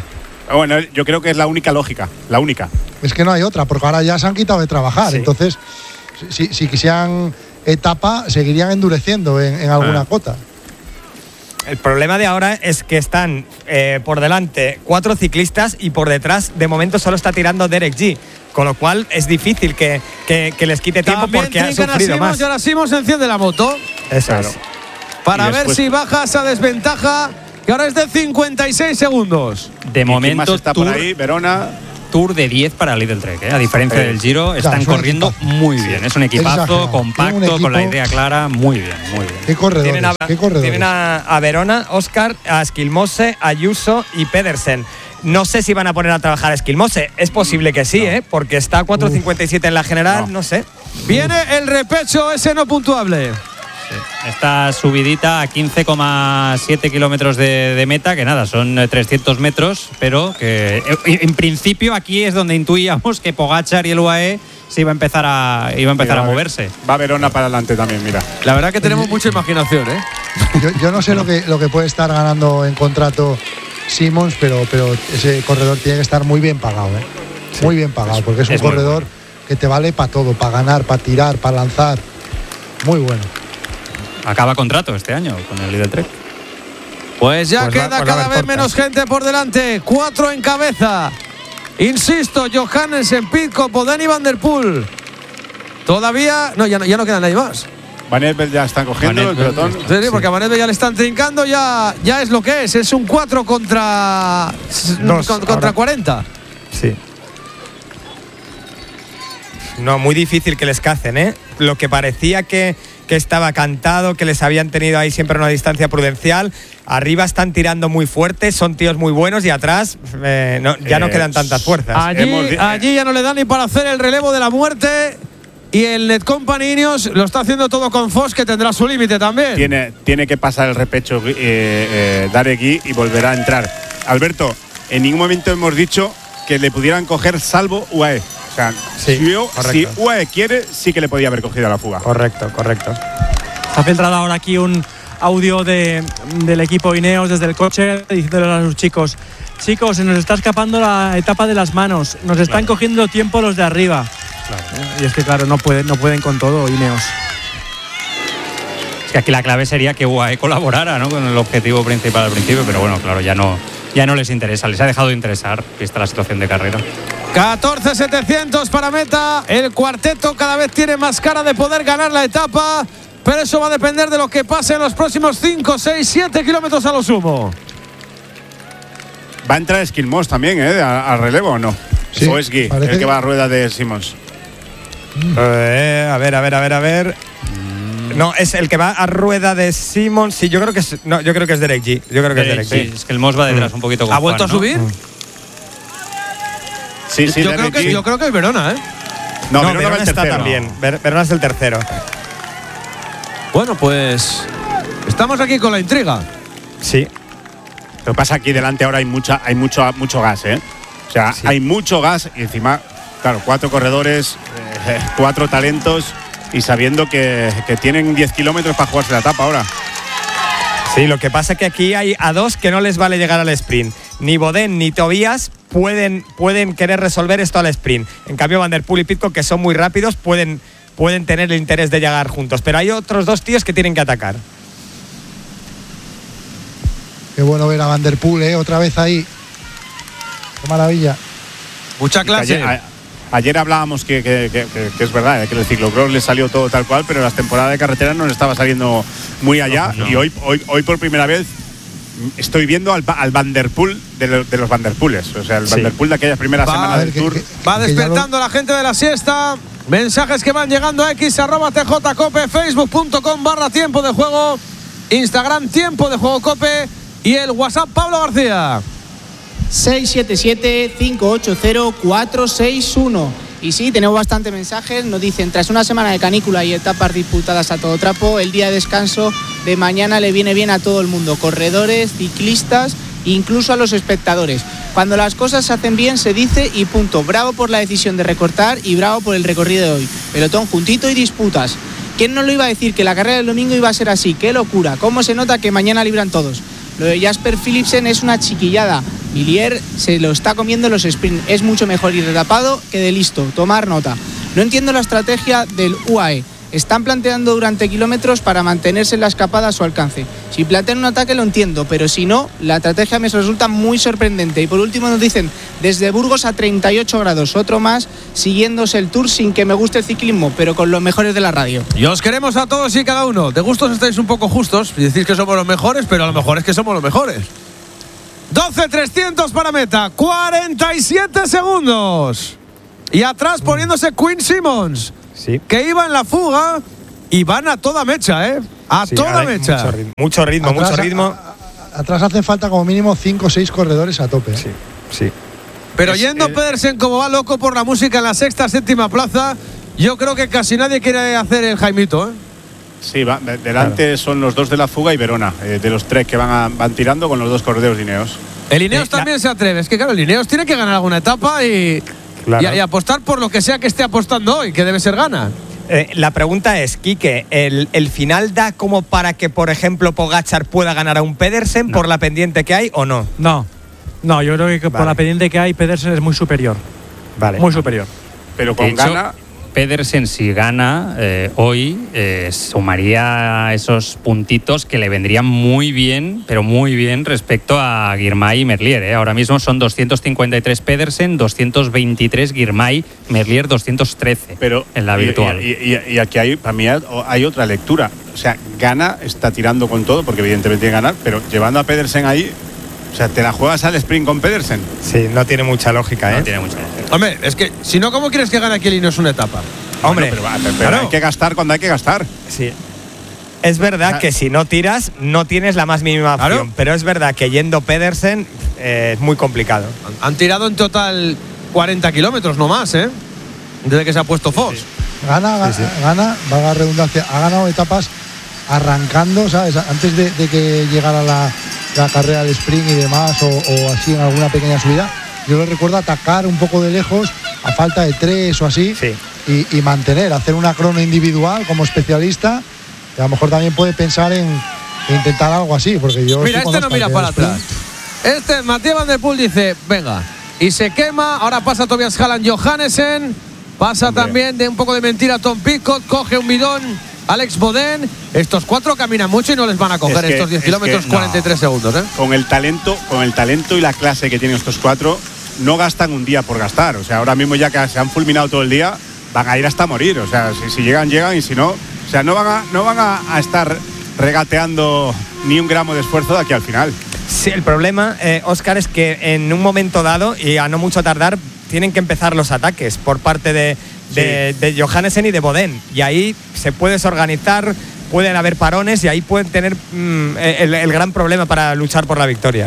Bueno, yo creo que es la única lógica, la única. Es que no hay otra, porque ahora ya se han quitado de trabajar. Sí. Entonces, si, si quisieran etapa, seguirían endureciendo en, en alguna ah. cota. El problema de ahora es que están eh, por delante cuatro ciclistas y por detrás, de momento, solo está tirando Derek G. Con lo cual es difícil que, que, que les quite tiempo. También porque ha sufrido Simons, más. Y ahora Simons enciende la moto. Eso claro. es. Para Y ver después, si baja esa desventaja, que ahora es de cincuenta y seis segundos. De momento, más está tour, por ahí, Verona. Tour de diez para el Lidl Trek, ¿eh? A diferencia eh, del Giro, están claro, corriendo equipazo. muy bien. Es un equipazo Exagerado. compacto, un equipo, con la idea clara, muy bien, muy bien. ¿Qué corredores? Tienen a, ¿Qué corredores? tienen a, a Verona, Oscar, a Esquilmose, Ayuso y Pedersen. No sé si van a poner a trabajar a Esquilmose. Es posible que sí, no. ¿eh? Porque está a cuatro cincuenta y siete en la general, no, no sé. Viene el repecho ese no puntuable. Sí. Está subidita a quince coma siete kilómetros de, de meta, que nada, son trescientos metros, pero que en principio aquí es donde intuíamos que Pogačar y el U A E se iba a empezar a, iba a, empezar mira, a moverse. Va Verona para adelante también, mira. La verdad que tenemos mucha imaginación, ¿eh? Yo, yo no sé lo que, lo que puede estar ganando en contrato Simons, pero, pero ese corredor tiene que estar muy bien pagado, ¿eh? Sí, muy bien pagado, porque es un es corredor bueno. que te vale para todo, para ganar, para tirar, para lanzar. Muy bueno. Acaba contrato este año con el Lidl Trek. Pues ya pues queda va, cada vez cortas. menos gente por delante. Cuatro en cabeza. Insisto, Johannesen, Pidcock, Bodén y Van der Poel. Todavía. No, ya no, ya no queda nadie más. Van Eversberg ya están cogiendo Van el pelotón. Sí, sí, porque a Van Eversberg ya le están trincando, ya, ya es lo que es. Es un cuatro contra. Dos, con, contra ahora. cuarenta. Sí. No, muy difícil que les cacen, ¿eh? Lo que parecía que, que estaba cantado, que les habían tenido ahí siempre una distancia prudencial. Arriba están tirando muy fuerte, son tíos muy buenos y atrás eh, no, ya eh, no quedan tantas fuerzas. Allí, Hemos, allí ya no le dan ni para hacer el relevo de la muerte. Y el Netcompany Ineos lo está haciendo todo con Foss, que tendrá su límite también. Tiene, tiene que pasar el repecho eh, eh, Derek G y volverá a entrar. Alberto, en ningún momento hemos dicho que le pudieran coger salvo U A E. O sea, sí, si, yo, si U A E quiere, sí que le podía haber cogido a la fuga. Correcto, correcto. Se ha filtrado ahora aquí un audio de, del equipo Ineos desde el coche diciéndole a los chicos: chicos, se nos está escapando la etapa de las manos, nos están claro. cogiendo tiempo los de arriba. Claro. Y es que claro, no pueden, no pueden con todo Ineos. Es que aquí la clave sería que U A E colaborara, ¿no?, con el objetivo principal al principio, pero bueno, claro, ya no, ya no les interesa, les ha dejado de interesar, vista la situación de carrera. catorce setecientos para meta. El cuarteto cada vez tiene más cara de poder ganar la etapa, pero eso va a depender de lo que pase en los próximos cinco, seis, siete kilómetros a lo sumo. Va a entrar Esquilmos también, ¿eh? ¿Al relevo o no? Sí, o es Gui, el que, que va a rueda de Simons. Eh, a ver, a ver, a ver, a ver. No, es el que va a rueda de Simons. Sí, yo creo que es, no, yo creo que es Derek G. Yo creo que Derek, es Derek G. Sí, es que el Moss va detrás mm. un poquito con ¿Ha vuelto Juan, a subir? ¿no? Sí, sí, yo, creo que, yo creo que es Verona, ¿eh? No, no Verona, Verona está tercero. también. Ver, Verona es el tercero. Bueno, pues estamos aquí con la intriga. Sí. Lo que pasa aquí delante ahora hay mucha, hay mucho, mucho gas, ¿eh? O sea, sí. hay mucho gas y encima, claro, cuatro corredores, eh, cuatro talentos y sabiendo que, que tienen diez kilómetros para jugarse la etapa ahora. Sí, lo que pasa es que aquí hay a dos que no les vale llegar al sprint. Ni Bodén ni Tobías pueden, pueden querer resolver esto al sprint. En cambio, Van der Poel y Pidcock, que son muy rápidos, pueden, pueden tener el interés de llegar juntos. Pero hay otros dos tíos que tienen que atacar. Qué bueno ver a Van der Poel, ¿eh? Otra vez ahí. Qué maravilla. Mucha clase. Ayer, a, ayer hablábamos que, que, que, que, que es verdad, que el ciclocross le salió todo tal cual, pero las temporadas de carretera no le estaba saliendo muy allá. No, no. Y hoy, hoy, hoy por primera vez estoy viendo al, al Van der Poel de, lo, de los Van der Poels. O sea, el sí. Van der Poel de aquellas primeras va, semanas del que, Tour. Que, que, va despertando lo... la gente de la siesta. Mensajes que van llegando a X, arroba T J Cope, facebook punto com barra tiempo de juego, Instagram tiempo de juego Cope y el WhatsApp Pablo García. seis siete siete, cinco ocho cero, cuatro seis uno. Y sí, tenemos bastantes mensajes. Nos dicen: tras una semana de canícula y etapas disputadas a todo trapo, el día de descanso de mañana le viene bien a todo el mundo, corredores, ciclistas, incluso a los espectadores. Cuando las cosas se hacen bien se dice y punto. Bravo por la decisión de recortar y bravo por el recorrido de hoy. Pelotón juntito y disputas. ¿Quién no lo iba a decir que la carrera del domingo iba a ser así? ¡Qué locura! ¿Cómo se nota que mañana libran todos? Lo de Jasper Philipsen es una chiquillada. Villiers se lo está comiendo los sprint. Es mucho mejor ir de tapado que de listo. Tomar nota. No entiendo la estrategia del U A E. Están planteando durante kilómetros para mantenerse en la escapada a su alcance. Si plantean un ataque lo entiendo, pero si no, la estrategia me resulta muy sorprendente. Y por último nos dicen, desde Burgos a treinta y ocho grados, otro más, siguiéndose el Tour sin que me guste el ciclismo, pero con los mejores de la radio. Y os queremos a todos y cada uno. De gustos estáis un poco justos y decís que somos los mejores, pero a lo mejor es que somos los mejores. doce trescientos para meta, cuarenta y siete segundos. Y atrás poniéndose Quinn Simmons. Sí. Que iba en la fuga y van a toda mecha, ¿eh? A sí, toda mecha. Mucho ritmo, mucho ritmo. Atrás, Mucho ritmo. A, a, atrás hacen falta como mínimo cinco o seis corredores a tope. ¿eh? Sí, sí. Pero Es, yendo eh, Pedersen como va loco por la música en la sexta, séptima plaza, yo creo que casi nadie quiere hacer el Jaimito, ¿eh? Sí, va, de- delante claro. Son los dos de la fuga y Verona, eh, de los tres que van, a, van tirando con los dos corredores de Ineos. El Ineos Eh, también la... se atreve. Es que claro, el Ineos tiene que ganar alguna etapa y, claro. y, y apostar por lo que sea que esté apostando hoy, que debe ser gana. Eh, la pregunta es, Quique, ¿el, ¿el final da como para que, por ejemplo, Pogačar pueda ganar a un Pedersen no. por la pendiente que hay o no? No, no, yo creo que vale. por la pendiente que hay, Pedersen es muy superior. Vale. Muy superior. Pero con hecho, gana... Pedersen, si gana eh, hoy, eh, sumaría esos puntitos que le vendrían muy bien, pero muy bien respecto a Girmay y Merlier. ¿eh? Ahora mismo son doscientos cincuenta y tres Pedersen, doscientos veintitrés Girmay, Merlier doscientos trece pero, en la y, virtual. Y, y, y aquí hay, para mí hay otra lectura. O sea, gana, está tirando con todo, porque evidentemente tiene que ganar, pero llevando a Pedersen ahí, o sea, ¿te la juegas al sprint con Pedersen? Sí, no tiene mucha lógica, ¿eh? No tiene mucha lógica. Hombre, es que si no, ¿cómo quieres que gane aquí el Ineos una etapa? Hombre, bueno, pero, pero, pero claro. hay que gastar cuando hay que gastar. Sí. Es verdad o sea, que si no tiras, no tienes la más mínima opción. Claro. Pero es verdad que yendo Pedersen eh, es muy complicado. Han, han tirado en total cuarenta kilómetros, no más, ¿eh? Desde que se ha puesto Foss. Sí, sí. Gana, sí, sí. gana, valga la redundancia, ha ganado etapas arrancando, ¿sabes? Antes de, de que llegara la, la carrera del sprint y demás, o, o así en alguna pequeña subida. Yo lo recuerdo atacar un poco de lejos, a falta de tres o así, sí. y, y mantener, hacer una crono individual como especialista, que a lo mejor también puede pensar en, en intentar algo así, porque yo... Mira, este no mira para atrás. Este, Mathieu Van Der Poel dice, venga, y se quema, ahora pasa Tobias Halland Johannesen, pasa Hombre. también de un poco de mentira Tom Pidcock, coge un bidón Alex Bodén. Estos cuatro caminan mucho y no les van a coger es que, estos diez kilómetros, que, cuarenta y tres no. segundos, ¿eh? Con el talento, con el talento y la clase que tienen estos cuatro, no gastan un día por gastar. O sea, ahora mismo ya que se han fulminado todo el día, van a ir hasta morir. O sea, si, si llegan, llegan, y si no, o sea, no van a, no van a, a estar regateando ni un gramo de esfuerzo de aquí al final. Sí, el problema, eh, Óscar, es que en un momento dado, y a no mucho tardar, tienen que empezar los ataques por parte de, de, sí. de Johannesen y de Bodén. Y ahí se puede desorganizar, pueden haber parones y ahí pueden tener mmm, el, el gran problema para luchar por la victoria.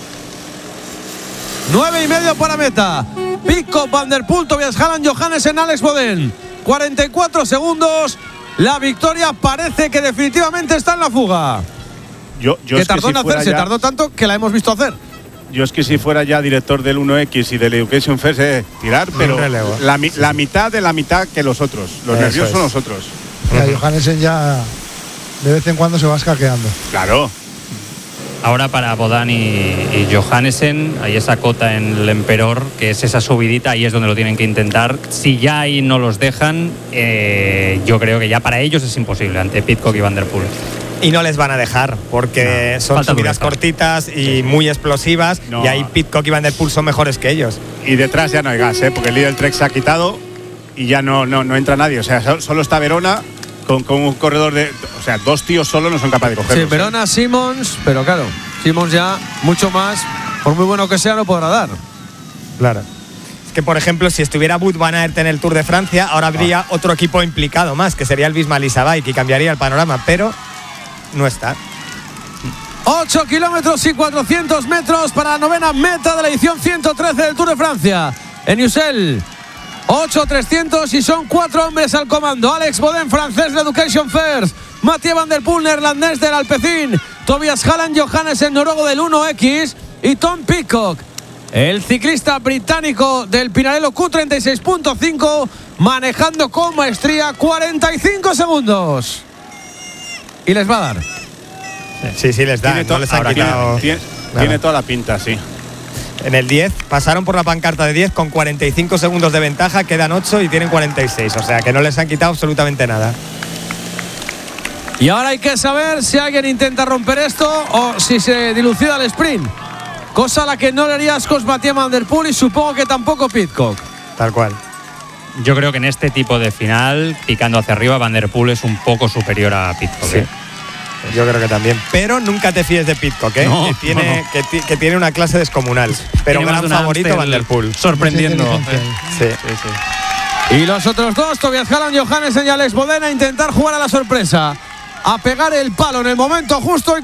Nueve y medio para meta. Pidcock, Van Der Poel, Tobias Halland, Johannesen, Alex Bodén. cuarenta y cuatro segundos. La victoria parece que definitivamente está en la fuga. Yo, yo que es tardó que si en hacerse, ya, tardó tanto que la hemos visto hacer. Yo es que si fuera ya director del uno equis y del Education First, eh, tirar, pero la, la mitad de la mitad que los otros. Los Eso nerviosos es. son los otros. Ya, Johannesen ya de vez en cuando se va escaqueando. Claro. Ahora para Bodán y, y Johannesen hay esa cota en el Emperor, que es esa subidita, ahí es donde lo tienen que intentar. Si ya ahí no los dejan, eh, yo creo que ya para ellos es imposible ante Pidcock y Van Der Poel. Y no les van a dejar, porque no, son subidas cortitas y sí. muy explosivas, no. y ahí Pidcock y Van Der Poel son mejores que ellos. Y detrás ya no hay gas, ¿eh? Porque el líder Trek se ha quitado y ya no, no, no entra nadie. O sea, solo está Verona con, con un corredor de... O sea, dos tíos solo no son capaces de cogerlos. Sí, Verona, ¿eh? Simmons, pero claro, Simmons ya mucho más, por muy bueno que sea, no podrá dar. Claro. Es que, por ejemplo, si estuviera Wout van Aert en el Tour de Francia, ahora habría ah. otro equipo implicado más, que sería el Visma-Lease Bike, y cambiaría el panorama, pero no está. ocho kilómetros y cuatrocientos metros para la novena meta de la edición ciento trece del Tour de Francia. En Ussel, ocho trescientos y son cuatro hombres al comando. Alex Bodén, francés de Education First. Mathieu Van Der Poel, neerlandés del Alpecin. Tobias Halland, Johannesen, noruego del uno equis. Y Tom Pidcock, el ciclista británico del Pinarello Q treinta y seis punto cinco, manejando con maestría cuarenta y cinco segundos. Y les va a dar. Sí, sí, les da. Tiene, to- no les han ahora, quitado. tiene, tiene, tiene toda la pinta, sí. En el diez pasaron por la pancarta de diez con cuarenta y cinco segundos de ventaja, quedan ocho y tienen cuarenta y seis, o sea que no les han quitado absolutamente nada. Y ahora hay que saber si alguien intenta romper esto o si se dilucida el sprint. Cosa a la que no le haría ascos Mathieu Van Der Poel y supongo que tampoco Pidcock. Tal cual. Yo creo que en este tipo de final, picando hacia arriba, Van Der Poel es un poco superior a Pidcock. Sí. ¿eh? Yo creo que también. Pero nunca te fíes de Pidcock, ¿eh? No, que, tiene, no. que, ti- que tiene una clase descomunal. Pero Tiene más gran de un favorito Amstel Van Der Poel. sorprendiendo. Sí. Sí, sí. Y los otros dos, Tobias Hallam, Johannessen y Alex Bodén, a intentar jugar a la sorpresa. A pegar el palo en el momento justo y